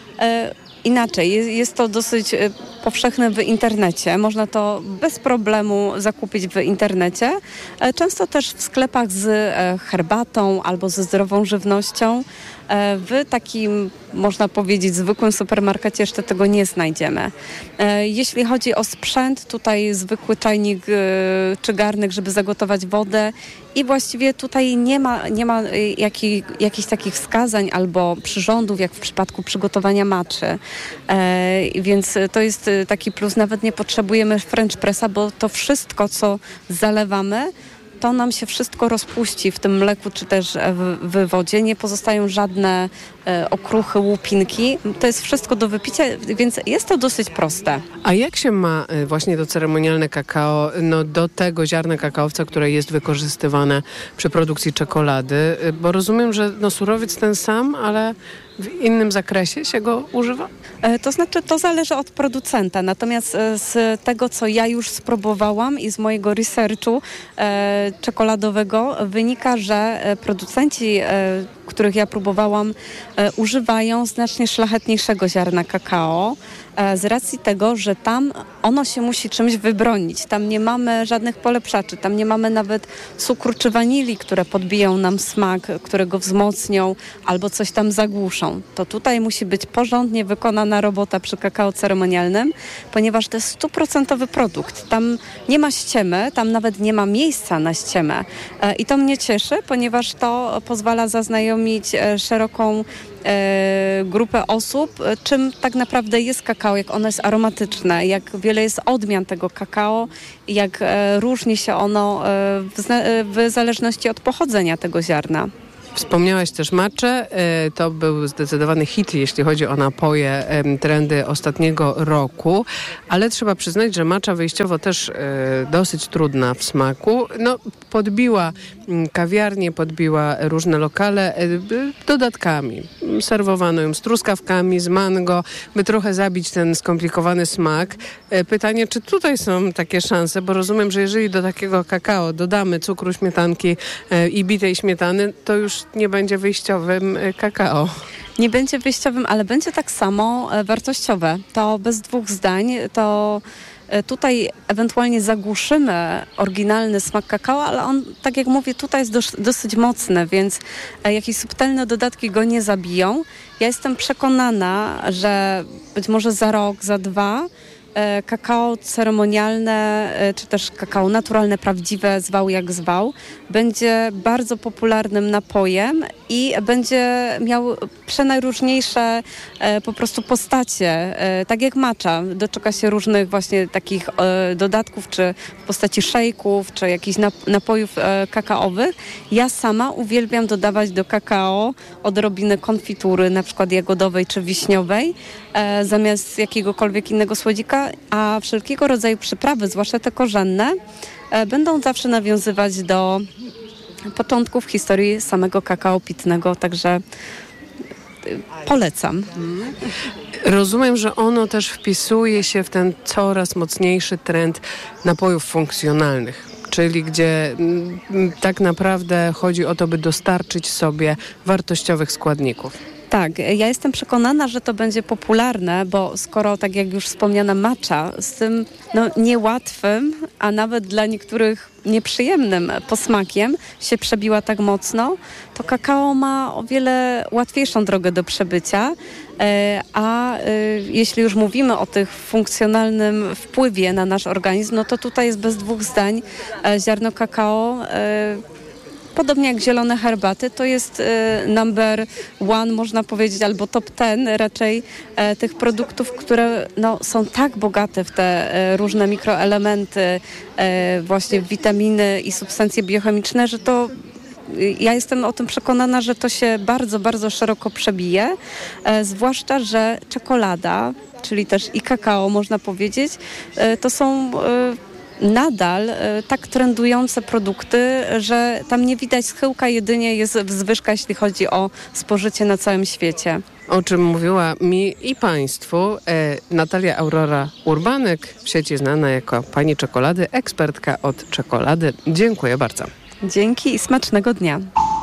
Inaczej, jest to dosyć powszechne w internecie. Można to bez problemu zakupić w internecie. Często też w sklepach z herbatą albo ze zdrową żywnością. W takim, można powiedzieć, zwykłym supermarkecie jeszcze tego nie znajdziemy. Jeśli chodzi o sprzęt, tutaj zwykły czajnik czy garnek, żeby zagotować wodę i właściwie tutaj nie ma jakichś takich wskazań albo przyrządów, jak w przypadku przygotowania matczy. Więc to jest taki plus. Nawet nie potrzebujemy French pressa, bo to wszystko, co zalewamy, to nam się wszystko rozpuści w tym mleku czy też w wodzie. Nie pozostają żadne okruchy, łupinki. To jest wszystko do wypicia, więc jest to dosyć proste. A jak się ma właśnie to ceremonialne kakao do tego ziarna kakaowca, które jest wykorzystywane przy produkcji czekolady? Bo rozumiem, że surowiec ten sam, ale w innym zakresie się go używa? To znaczy, to zależy od producenta. Natomiast z tego, co ja już spróbowałam i z mojego researchu czekoladowego wynika, że producenci, których ja próbowałam, używają znacznie szlachetniejszego ziarna kakao. Z racji tego, że tam ono się musi czymś wybronić. Tam nie mamy żadnych polepszaczy, tam nie mamy nawet cukru czy wanilii, które podbiją nam smak, które go wzmocnią albo coś tam zagłuszą. To tutaj musi być porządnie wykonana robota przy kakao ceremonialnym, ponieważ to jest 100% produkt. Tam nie ma ściemy, tam nawet nie ma miejsca na ściemę. I to mnie cieszy, ponieważ to pozwala zaznajomić szeroką grupę osób, czym tak naprawdę jest kakao, jak ono jest aromatyczne, jak wiele jest odmian tego kakao, jak różni się ono w zależności od pochodzenia tego ziarna. Wspomniałaś też matchę. To był zdecydowany hit, jeśli chodzi o napoje, trendy ostatniego roku, ale trzeba przyznać, że matcha wyjściowo też dosyć trudna w smaku. No, podbiła kawiarnie, podbiła różne lokale dodatkami. Serwowano ją z truskawkami, z mango, by trochę zabić ten skomplikowany smak. Pytanie, czy tutaj są takie szanse, bo rozumiem, że jeżeli do takiego kakao dodamy cukru, śmietanki i bitej śmietany, to już nie będzie wyjściowym kakao. Nie będzie wyjściowym, ale będzie tak samo wartościowe. To bez dwóch zdań, to tutaj ewentualnie zagłuszymy oryginalny smak kakao, ale on, tak jak mówię, tutaj jest dosyć mocny, więc jakieś subtelne dodatki go nie zabiją. Ja jestem przekonana, że być może za rok, za dwa kakao ceremonialne, czy też kakao naturalne, prawdziwe, zwał jak zwał, będzie bardzo popularnym napojem i będzie miał przenajróżniejsze po prostu postacie, tak jak matcha. Doczeka się różnych właśnie takich dodatków, czy w postaci szejków, czy jakichś napojów kakaowych. Ja sama uwielbiam dodawać do kakao odrobinę konfitury, na przykład jagodowej czy wiśniowej, zamiast jakiegokolwiek innego słodzika, a wszelkiego rodzaju przyprawy, zwłaszcza te korzenne, będą zawsze nawiązywać do początków historii samego kakao pitnego, także polecam. Rozumiem, że ono też wpisuje się w ten coraz mocniejszy trend napojów funkcjonalnych, czyli gdzie tak naprawdę chodzi o to, by dostarczyć sobie wartościowych składników. Tak, ja jestem przekonana, że to będzie popularne, bo skoro, tak jak już wspomniana matcha, z tym niełatwym, a nawet dla niektórych nieprzyjemnym posmakiem się przebiła tak mocno, to kakao ma o wiele łatwiejszą drogę do przebycia, a jeśli już mówimy o tych funkcjonalnym wpływie na nasz organizm, no to tutaj jest bez dwóch zdań ziarno kakao. Podobnie jak zielone herbaty, to jest number one, można powiedzieć, albo top 10 raczej tych produktów, które są tak bogate w te różne mikroelementy, właśnie w witaminy i substancje biochemiczne, że to ja jestem o tym przekonana, że to się bardzo, bardzo szeroko przebije, zwłaszcza, że czekolada, czyli też i kakao, można powiedzieć, to są nadal tak trendujące produkty, że tam nie widać schyłka, jedynie jest wzwyżka, jeśli chodzi o spożycie na całym świecie. O czym mówiła mi i Państwu Natalia Aurora Urbanek, w sieci znana jako pani czekolady, ekspertka od czekolady. Dziękuję bardzo. Dzięki i smacznego dnia.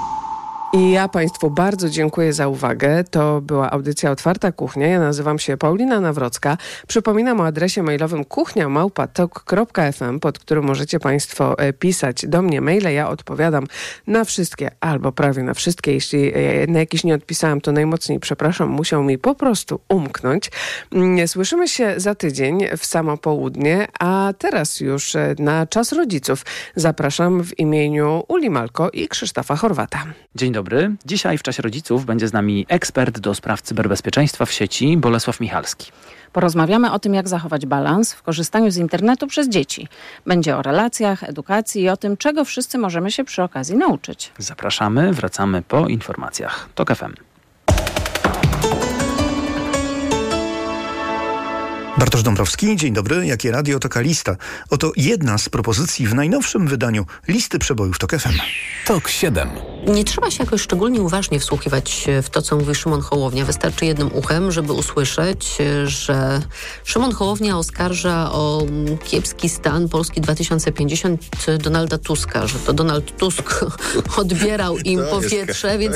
I ja Państwu bardzo dziękuję za uwagę. To była audycja Otwarta Kuchnia. Ja nazywam się Paulina Nawrocka. Przypominam o adresie mailowym kuchnia@tok.fm, pod którym możecie Państwo pisać do mnie maile. Ja odpowiadam na wszystkie, albo prawie na wszystkie. Jeśli na jakiś nie odpisałam, to najmocniej przepraszam. Musiał mi po prostu umknąć. Słyszymy się za tydzień w samo południe, a teraz już na Czas Rodziców zapraszam w imieniu Uli Malko i Krzysztofa Chorwata. Dzień dobry. Dzisiaj w Czasie Rodziców będzie z nami ekspert do spraw cyberbezpieczeństwa w sieci Bolesław Michalski. Porozmawiamy o tym, jak zachować balans w korzystaniu z internetu przez dzieci. Będzie o relacjach, edukacji i o tym, czego wszyscy możemy się przy okazji nauczyć. Zapraszamy, wracamy po informacjach. TOK FM. Bartosz Dąbrowski, dzień dobry. Jakie radio, taka lista. Oto jedna z propozycji w najnowszym wydaniu listy przebojów TOK FM. TOK 7. Nie trzeba się jakoś szczególnie uważnie wsłuchiwać w to, co mówi Szymon Hołownia. Wystarczy jednym uchem, żeby usłyszeć, że Szymon Hołownia oskarża o kiepski stan Polski 2050 Donalda Tuska, że to Donald Tusk odbierał im powietrze, więc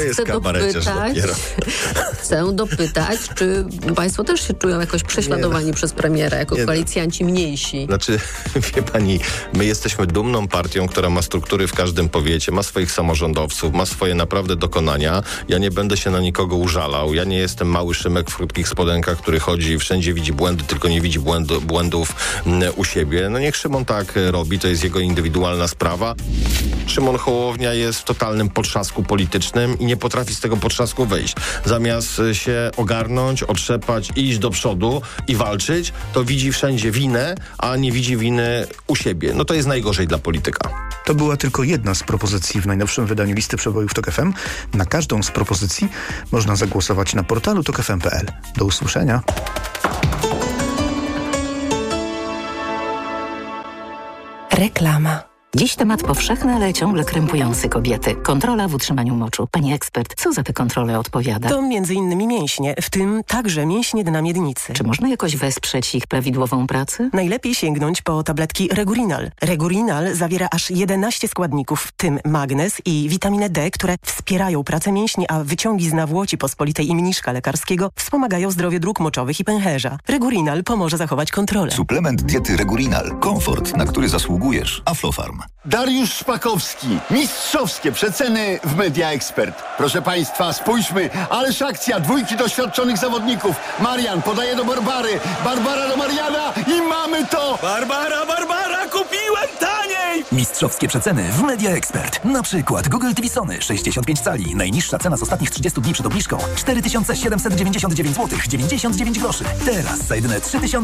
chcę dopytać, czy państwo też się czują jakoś prześladowani przez premiera, jako koalicjanci mniejsi? Znaczy, wie pani, my jesteśmy dumną partią, która ma struktury w każdym powiecie, ma swoich samorządowców, ma swoje naprawdę dokonania. Ja nie będę się na nikogo użalał. Ja nie jestem mały Szymek w krótkich spodenkach, który chodzi i wszędzie widzi błędy, tylko nie widzi błędów u siebie. No niech Szymon tak robi, to jest jego indywidualna sprawa. Szymon Hołownia jest w totalnym potrzasku politycznym i nie potrafi z tego potrzasku wyjść. Zamiast się ogarnąć, otrzepać, iść do przodu i walczyć, to widzi wszędzie winę, a nie widzi winy u siebie. No to jest najgorzej dla polityka. To była tylko jedna z propozycji w najnowszym wydaniu listy przebojów TOK FM. Na każdą z propozycji można zagłosować na portalu tokfm.pl. Do usłyszenia. Reklama. Dziś temat powszechny, ale ciągle krępujący kobiety. Kontrola w utrzymaniu moczu. Pani ekspert, co za te kontrole odpowiada? To m.in. mięśnie, w tym także mięśnie dna miednicy. Czy można jakoś wesprzeć ich prawidłową pracę? Najlepiej sięgnąć po tabletki Regurinal. Regurinal zawiera aż 11 składników, w tym magnez i witaminę D, które wspierają pracę mięśni, a wyciągi z nawłoci pospolitej i mniszka lekarskiego wspomagają zdrowie dróg moczowych i pęcherza. Regurinal pomoże zachować kontrolę. Suplement diety Regurinal. Komfort, na który zasługujesz. Aflofarm. Dariusz Szpakowski. Mistrzowskie przeceny w Media Expert. Proszę Państwa, spójrzmy. Ależ akcja. 2 doświadczonych zawodników. Marian podaje do Barbary. Barbara do Mariana i mamy to! Barbara, kupiłem taniej! Mistrzowskie przeceny w Media Expert. Na przykład Google TV Sony 65 cali. Najniższa cena z ostatnich 30 dni przed obniżką 4799 zł 99 groszy. Teraz za jedyne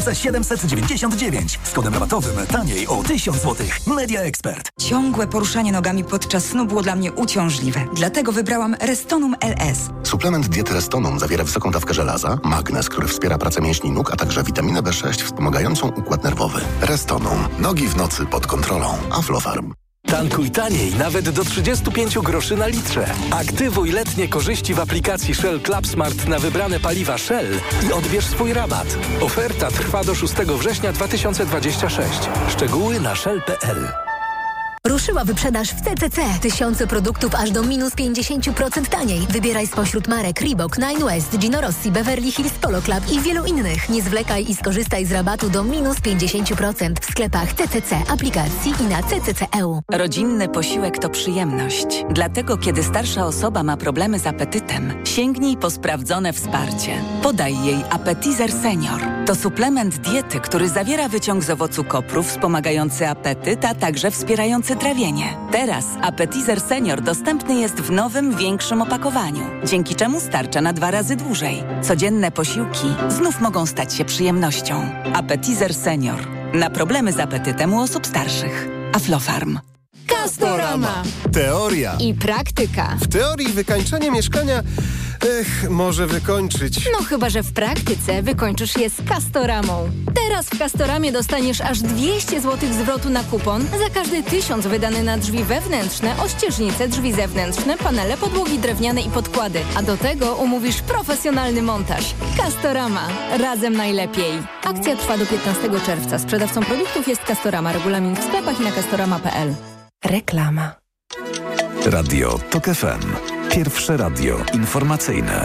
3799. Z kodem rabatowym taniej o 1000 zł. Media Expert. Ciągłe poruszanie nogami podczas snu było dla mnie uciążliwe. Dlatego wybrałam Restonum LS. Suplement diety Restonum zawiera wysoką dawkę żelaza, magnez, który wspiera pracę mięśni nóg, a także witaminę B6 wspomagającą układ nerwowy. Restonum. Nogi w nocy pod kontrolą. Aflofarm. Tankuj taniej, nawet do 35 groszy na litrze. Aktywuj letnie korzyści w aplikacji Shell Club Smart na wybrane paliwa Shell i odbierz swój rabat. Oferta trwa do 6 września 2026. Szczegóły na shell.pl. Ruszyła wyprzedaż w CCC. Tysiące produktów aż do minus 50% taniej. Wybieraj spośród marek Reebok, Nine West, Gino Rossi, Beverly Hills Polo Club i wielu innych. Nie zwlekaj i skorzystaj z rabatu do minus 50% w sklepach CCC, aplikacji i na CCC.eu. Rodzinny posiłek to przyjemność. Dlatego, kiedy starsza osoba ma problemy z apetytem, sięgnij po sprawdzone wsparcie. Podaj jej Appetizer Senior. To suplement diety, który zawiera wyciąg z owocu kopru wspomagający apetyt, a także wspierający trawienie. Teraz Appetizer Senior dostępny jest w nowym, większym opakowaniu, dzięki czemu starcza na 2 razy dłużej. Codzienne posiłki znów mogą stać się przyjemnością. Appetizer Senior. Na problemy z apetytem u osób starszych. Aflofarm. Castorama. Teoria i praktyka. W teorii wykańczenie mieszkania może wykończyć. No chyba, że w praktyce wykończysz je z Castoramą. Teraz w Castoramie dostaniesz aż 200 zł zwrotu na kupon za każdy 1000 wydany na drzwi wewnętrzne, ościeżnice, drzwi zewnętrzne, panele, podłogi drewniane i podkłady. A do tego umówisz profesjonalny montaż. Castorama. Razem najlepiej. Akcja trwa do 15 czerwca. Sprzedawcą produktów jest Castorama. Regulamin w sklepach i na castorama.pl. Reklama. Radio TOK FM. Pierwsze radio informacyjne.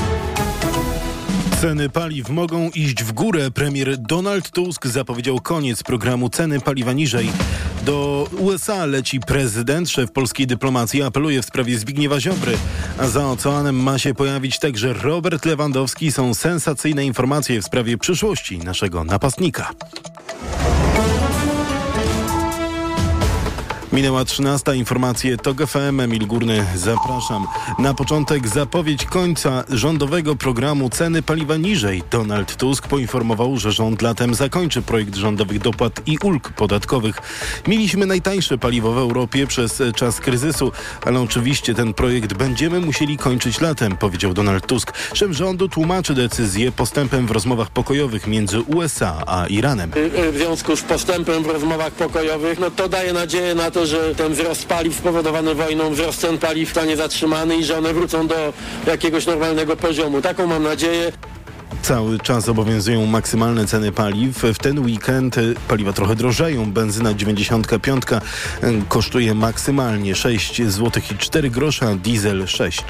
Ceny paliw mogą iść w górę. Premier Donald Tusk zapowiedział koniec programu Ceny paliwa niżej. Do USA leci prezydent. Szef polskiej dyplomacji apeluje w sprawie Zbigniewa Ziobry. A za oceanem ma się pojawić także Robert Lewandowski. Są sensacyjne informacje w sprawie przyszłości naszego napastnika. Minęła 13. Informacje TOK FM. Emil Górny, zapraszam. Na początek zapowiedź końca rządowego programu ceny paliwa niżej. Donald Tusk poinformował, że rząd latem zakończy projekt rządowych dopłat i ulg podatkowych. Mieliśmy najtańsze paliwo w Europie przez czas kryzysu, ale oczywiście ten projekt będziemy musieli kończyć latem, powiedział Donald Tusk. Szef rządu tłumaczy decyzję postępem w rozmowach pokojowych między USA a Iranem. W związku z postępem w rozmowach pokojowych, to daje nadzieję na to, że ten wzrost paliw spowodowany wojną, wzrost cen paliw zostanie zatrzymany i że one wrócą do jakiegoś normalnego poziomu. Taką mam nadzieję. Cały czas obowiązują maksymalne ceny paliw. W ten weekend paliwa trochę drożeją. Benzyna 95 kosztuje maksymalnie 6 zł i 4 grosze, a diesel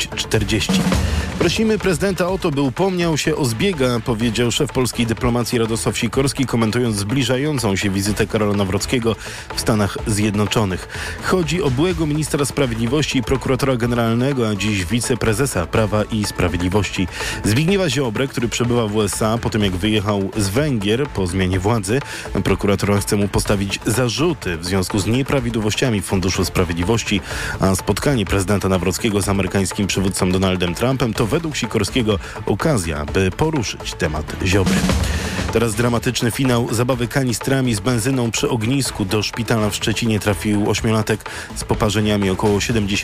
6,40. Prosimy prezydenta o to, by upomniał się o zbiega, powiedział szef polskiej dyplomacji Radosław Sikorski, komentując zbliżającą się wizytę Karola Nawrockiego w Stanach Zjednoczonych. Chodzi o byłego ministra sprawiedliwości i prokuratora generalnego, a dziś wiceprezesa Prawa i Sprawiedliwości Zbigniewa Ziobrę, który przebywa w USA po tym, jak wyjechał z Węgier po zmianie władzy. Prokuratura chce mu postawić zarzuty w związku z nieprawidłowościami w Funduszu Sprawiedliwości, a spotkanie prezydenta Nawrockiego z amerykańskim przywódcą Donaldem Trumpem to według Sikorskiego okazja, by poruszyć temat Ziobry. Teraz dramatyczny finał zabawy kanistrami z benzyną przy ognisku. Do szpitala w Szczecinie trafił ośmiolatek z poparzeniami około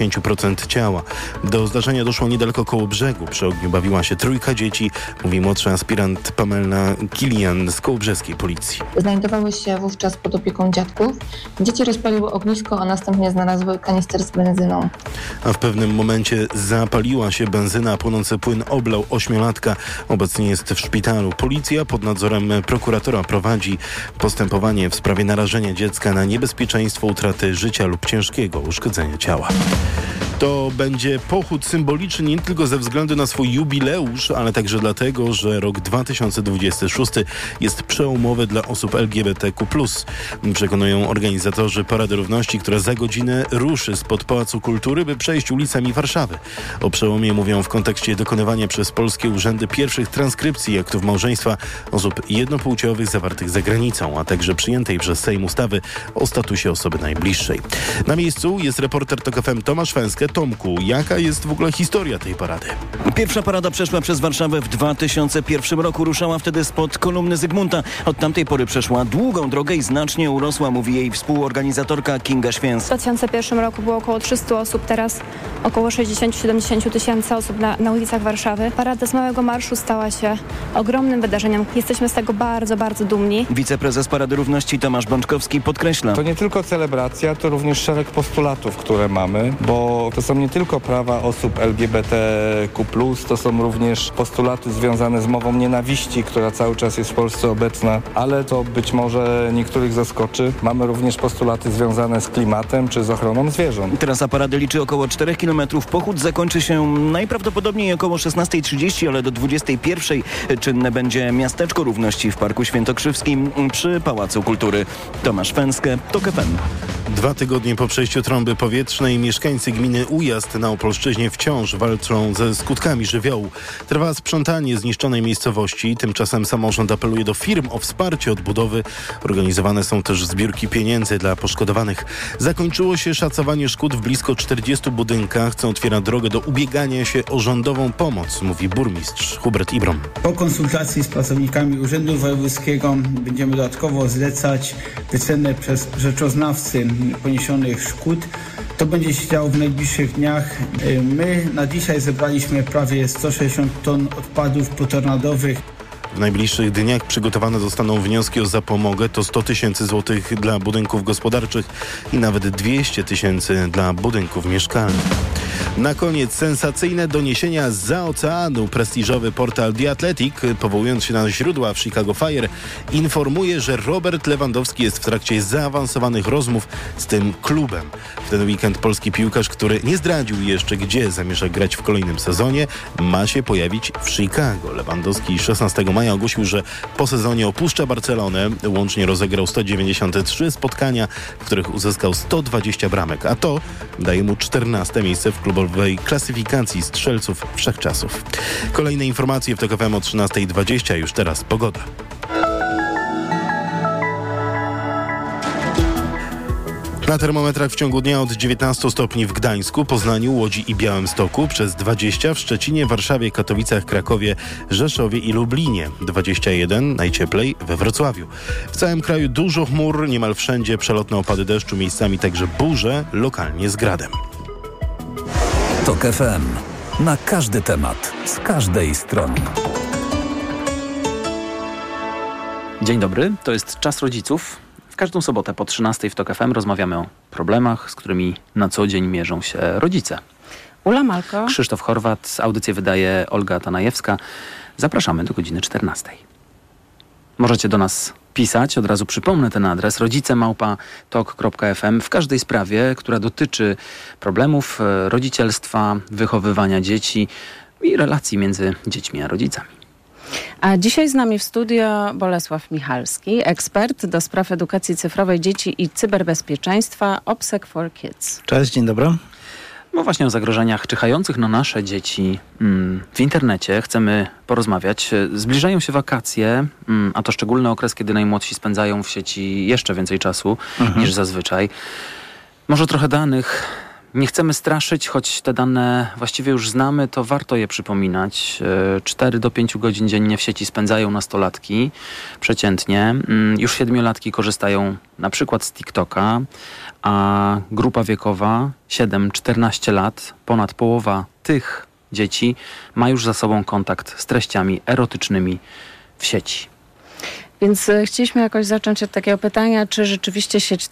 70% ciała. Do zdarzenia doszło niedaleko Kołobrzegu. Przy ogniu bawiła się 3 dzieci, mówi młodszy aspirant Pamela Kilian z kołobrzeskiej policji. Znajdowały się wówczas pod opieką dziadków. Dzieci rozpaliły ognisko, a następnie znalazły kanister z benzyną. A w pewnym momencie zapaliła się benzyna, a płonący płyn oblał ośmiolatka. Obecnie jest w szpitalu. Policja pod nadzorem prokuratora prowadzi postępowanie w sprawie narażenia dziecka na niebezpieczeństwo utraty życia lub ciężkiego uszkodzenia ciała. To będzie pochód symboliczny nie tylko ze względu na swój jubileusz, ale także dlatego, że rok 2026 jest przełomowy dla osób LGBTQ+. Przekonują organizatorzy Parady Równości, która za godzinę ruszy spod Pałacu Kultury, by przejść ulicami Warszawy. O przełomie mówią w kontekście dokonywania przez polskie urzędy pierwszych transkrypcji aktów małżeństwa osób jednopłciowych zawartych za granicą, a także przyjętej przez Sejm ustawy o statusie osoby najbliższej. Na miejscu jest reporter TOK FM Tomasz Fęskę. Tomku, jaka jest w ogóle historia tej parady? Pierwsza parada przeszła przez Warszawę w 2001 roku. Ruszała wtedy spod kolumny Zygmunta. Od tamtej pory przeszła długą drogę i znacznie urosła, mówi jej współorganizatorka Kinga Święc. W 2001 roku było około 300 osób, teraz około 60-70 tysięcy osób na ulicach Warszawy. Parada z Małego Marszu stała się ogromnym wydarzeniem. Jesteśmy z tego bardzo, bardzo dumni. Wiceprezes Parady Równości Tomasz Bączkowski podkreśla. To nie tylko celebracja, to również szereg postulatów, które mamy, bo to są nie tylko prawa osób LGBTQ+, to są również postulaty związane z mową nienawiści, która cały czas jest w Polsce obecna, ale to być może niektórych zaskoczy. Mamy również postulaty związane z klimatem czy z ochroną zwierząt. Trasa parady liczy około 4 km. Pochód zakończy się najprawdopodobniej około 16:30, ale do 21:00 czynne będzie Miasteczko Równości w Parku Świętokrzywskim przy Pałacu Kultury. Tomasz Fęskę, TOK FM. 2 tygodnie po przejściu trąby powietrznej mieszkańcy gminy Ujazd na Opolszczyźnie wciąż walczą ze skutkami żywiołu. Trwa sprzątanie zniszczonej miejscowości. Tymczasem samorząd apeluje do firm o wsparcie odbudowy. Organizowane są też zbiórki pieniędzy dla poszkodowanych. Zakończyło się szacowanie szkód w blisko 40 budynkach, co otwiera drogę do ubiegania się o rządową pomoc, mówi burmistrz Hubert Ibrom. Po konsultacji z pracownikami Urzędu Wojewódzkiego będziemy dodatkowo zlecać wycenę przez rzeczoznawcy poniesionych szkód. To będzie się działo w najbliższych dniach. My na dzisiaj zebraliśmy prawie 160 ton odpadów potornadowych. W najbliższych dniach przygotowane zostaną wnioski o zapomogę. To 100 000 złotych dla budynków gospodarczych i nawet 200 000 dla budynków mieszkalnych. Na koniec sensacyjne doniesienia zza oceanu. Prestiżowy portal The Athletic, powołując się na źródła w Chicago Fire, informuje, że Robert Lewandowski jest w trakcie zaawansowanych rozmów z tym klubem. W ten weekend polski piłkarz, który nie zdradził jeszcze, gdzie zamierza grać w kolejnym sezonie, ma się pojawić w Chicago. Lewandowski 16 maja ogłosił, że po sezonie opuszcza Barcelonę. Łącznie rozegrał 193 spotkania, w których uzyskał 120 bramek, a to daje mu 14 miejsce w klubowej klasyfikacji strzelców wszechczasów. Kolejne informacje w TOK FM o 13:20. Już teraz pogoda. Na termometrach w ciągu dnia od 19 stopni w Gdańsku, Poznaniu, Łodzi i Białymstoku, przez 20 w Szczecinie, Warszawie, Katowicach, Krakowie, Rzeszowie i Lublinie, 21 najcieplej we Wrocławiu. W całym kraju dużo chmur, niemal wszędzie przelotne opady deszczu, miejscami także burze, lokalnie z gradem. TOK FM. Na każdy temat, z każdej strony. Dzień dobry, to jest Czas Rodziców. W każdą sobotę po 13 w TOK FM rozmawiamy o problemach, z którymi na co dzień mierzą się rodzice. Ula Malko. Krzysztof Chorwat, audycję wydaje Olga Tanajewska. Zapraszamy do godziny 14. Możecie do nas pisać, od razu przypomnę ten adres, rodzice@tok.fm w każdej sprawie, która dotyczy problemów rodzicielstwa, wychowywania dzieci i relacji między dziećmi a rodzicami. A dzisiaj z nami w studio Bolesław Michalski, ekspert do spraw edukacji cyfrowej dzieci i cyberbezpieczeństwa OPSEC for Kids. Cześć, dzień dobry. No właśnie o zagrożeniach czyhających na nasze dzieci w internecie chcemy porozmawiać. Zbliżają się wakacje, a to szczególny okres, kiedy najmłodsi spędzają w sieci jeszcze więcej czasu niż zazwyczaj. Może trochę danych. Nie chcemy straszyć, choć te dane właściwie już znamy, to warto je przypominać. 4 do 5 godzin dziennie w sieci spędzają nastolatki przeciętnie. Już 7-latki korzystają na przykład z TikToka, a grupa wiekowa 7-14 lat, ponad połowa tych dzieci ma już za sobą kontakt z treściami erotycznymi w sieci. Więc chcieliśmy jakoś zacząć od takiego pytania, czy rzeczywiście sieć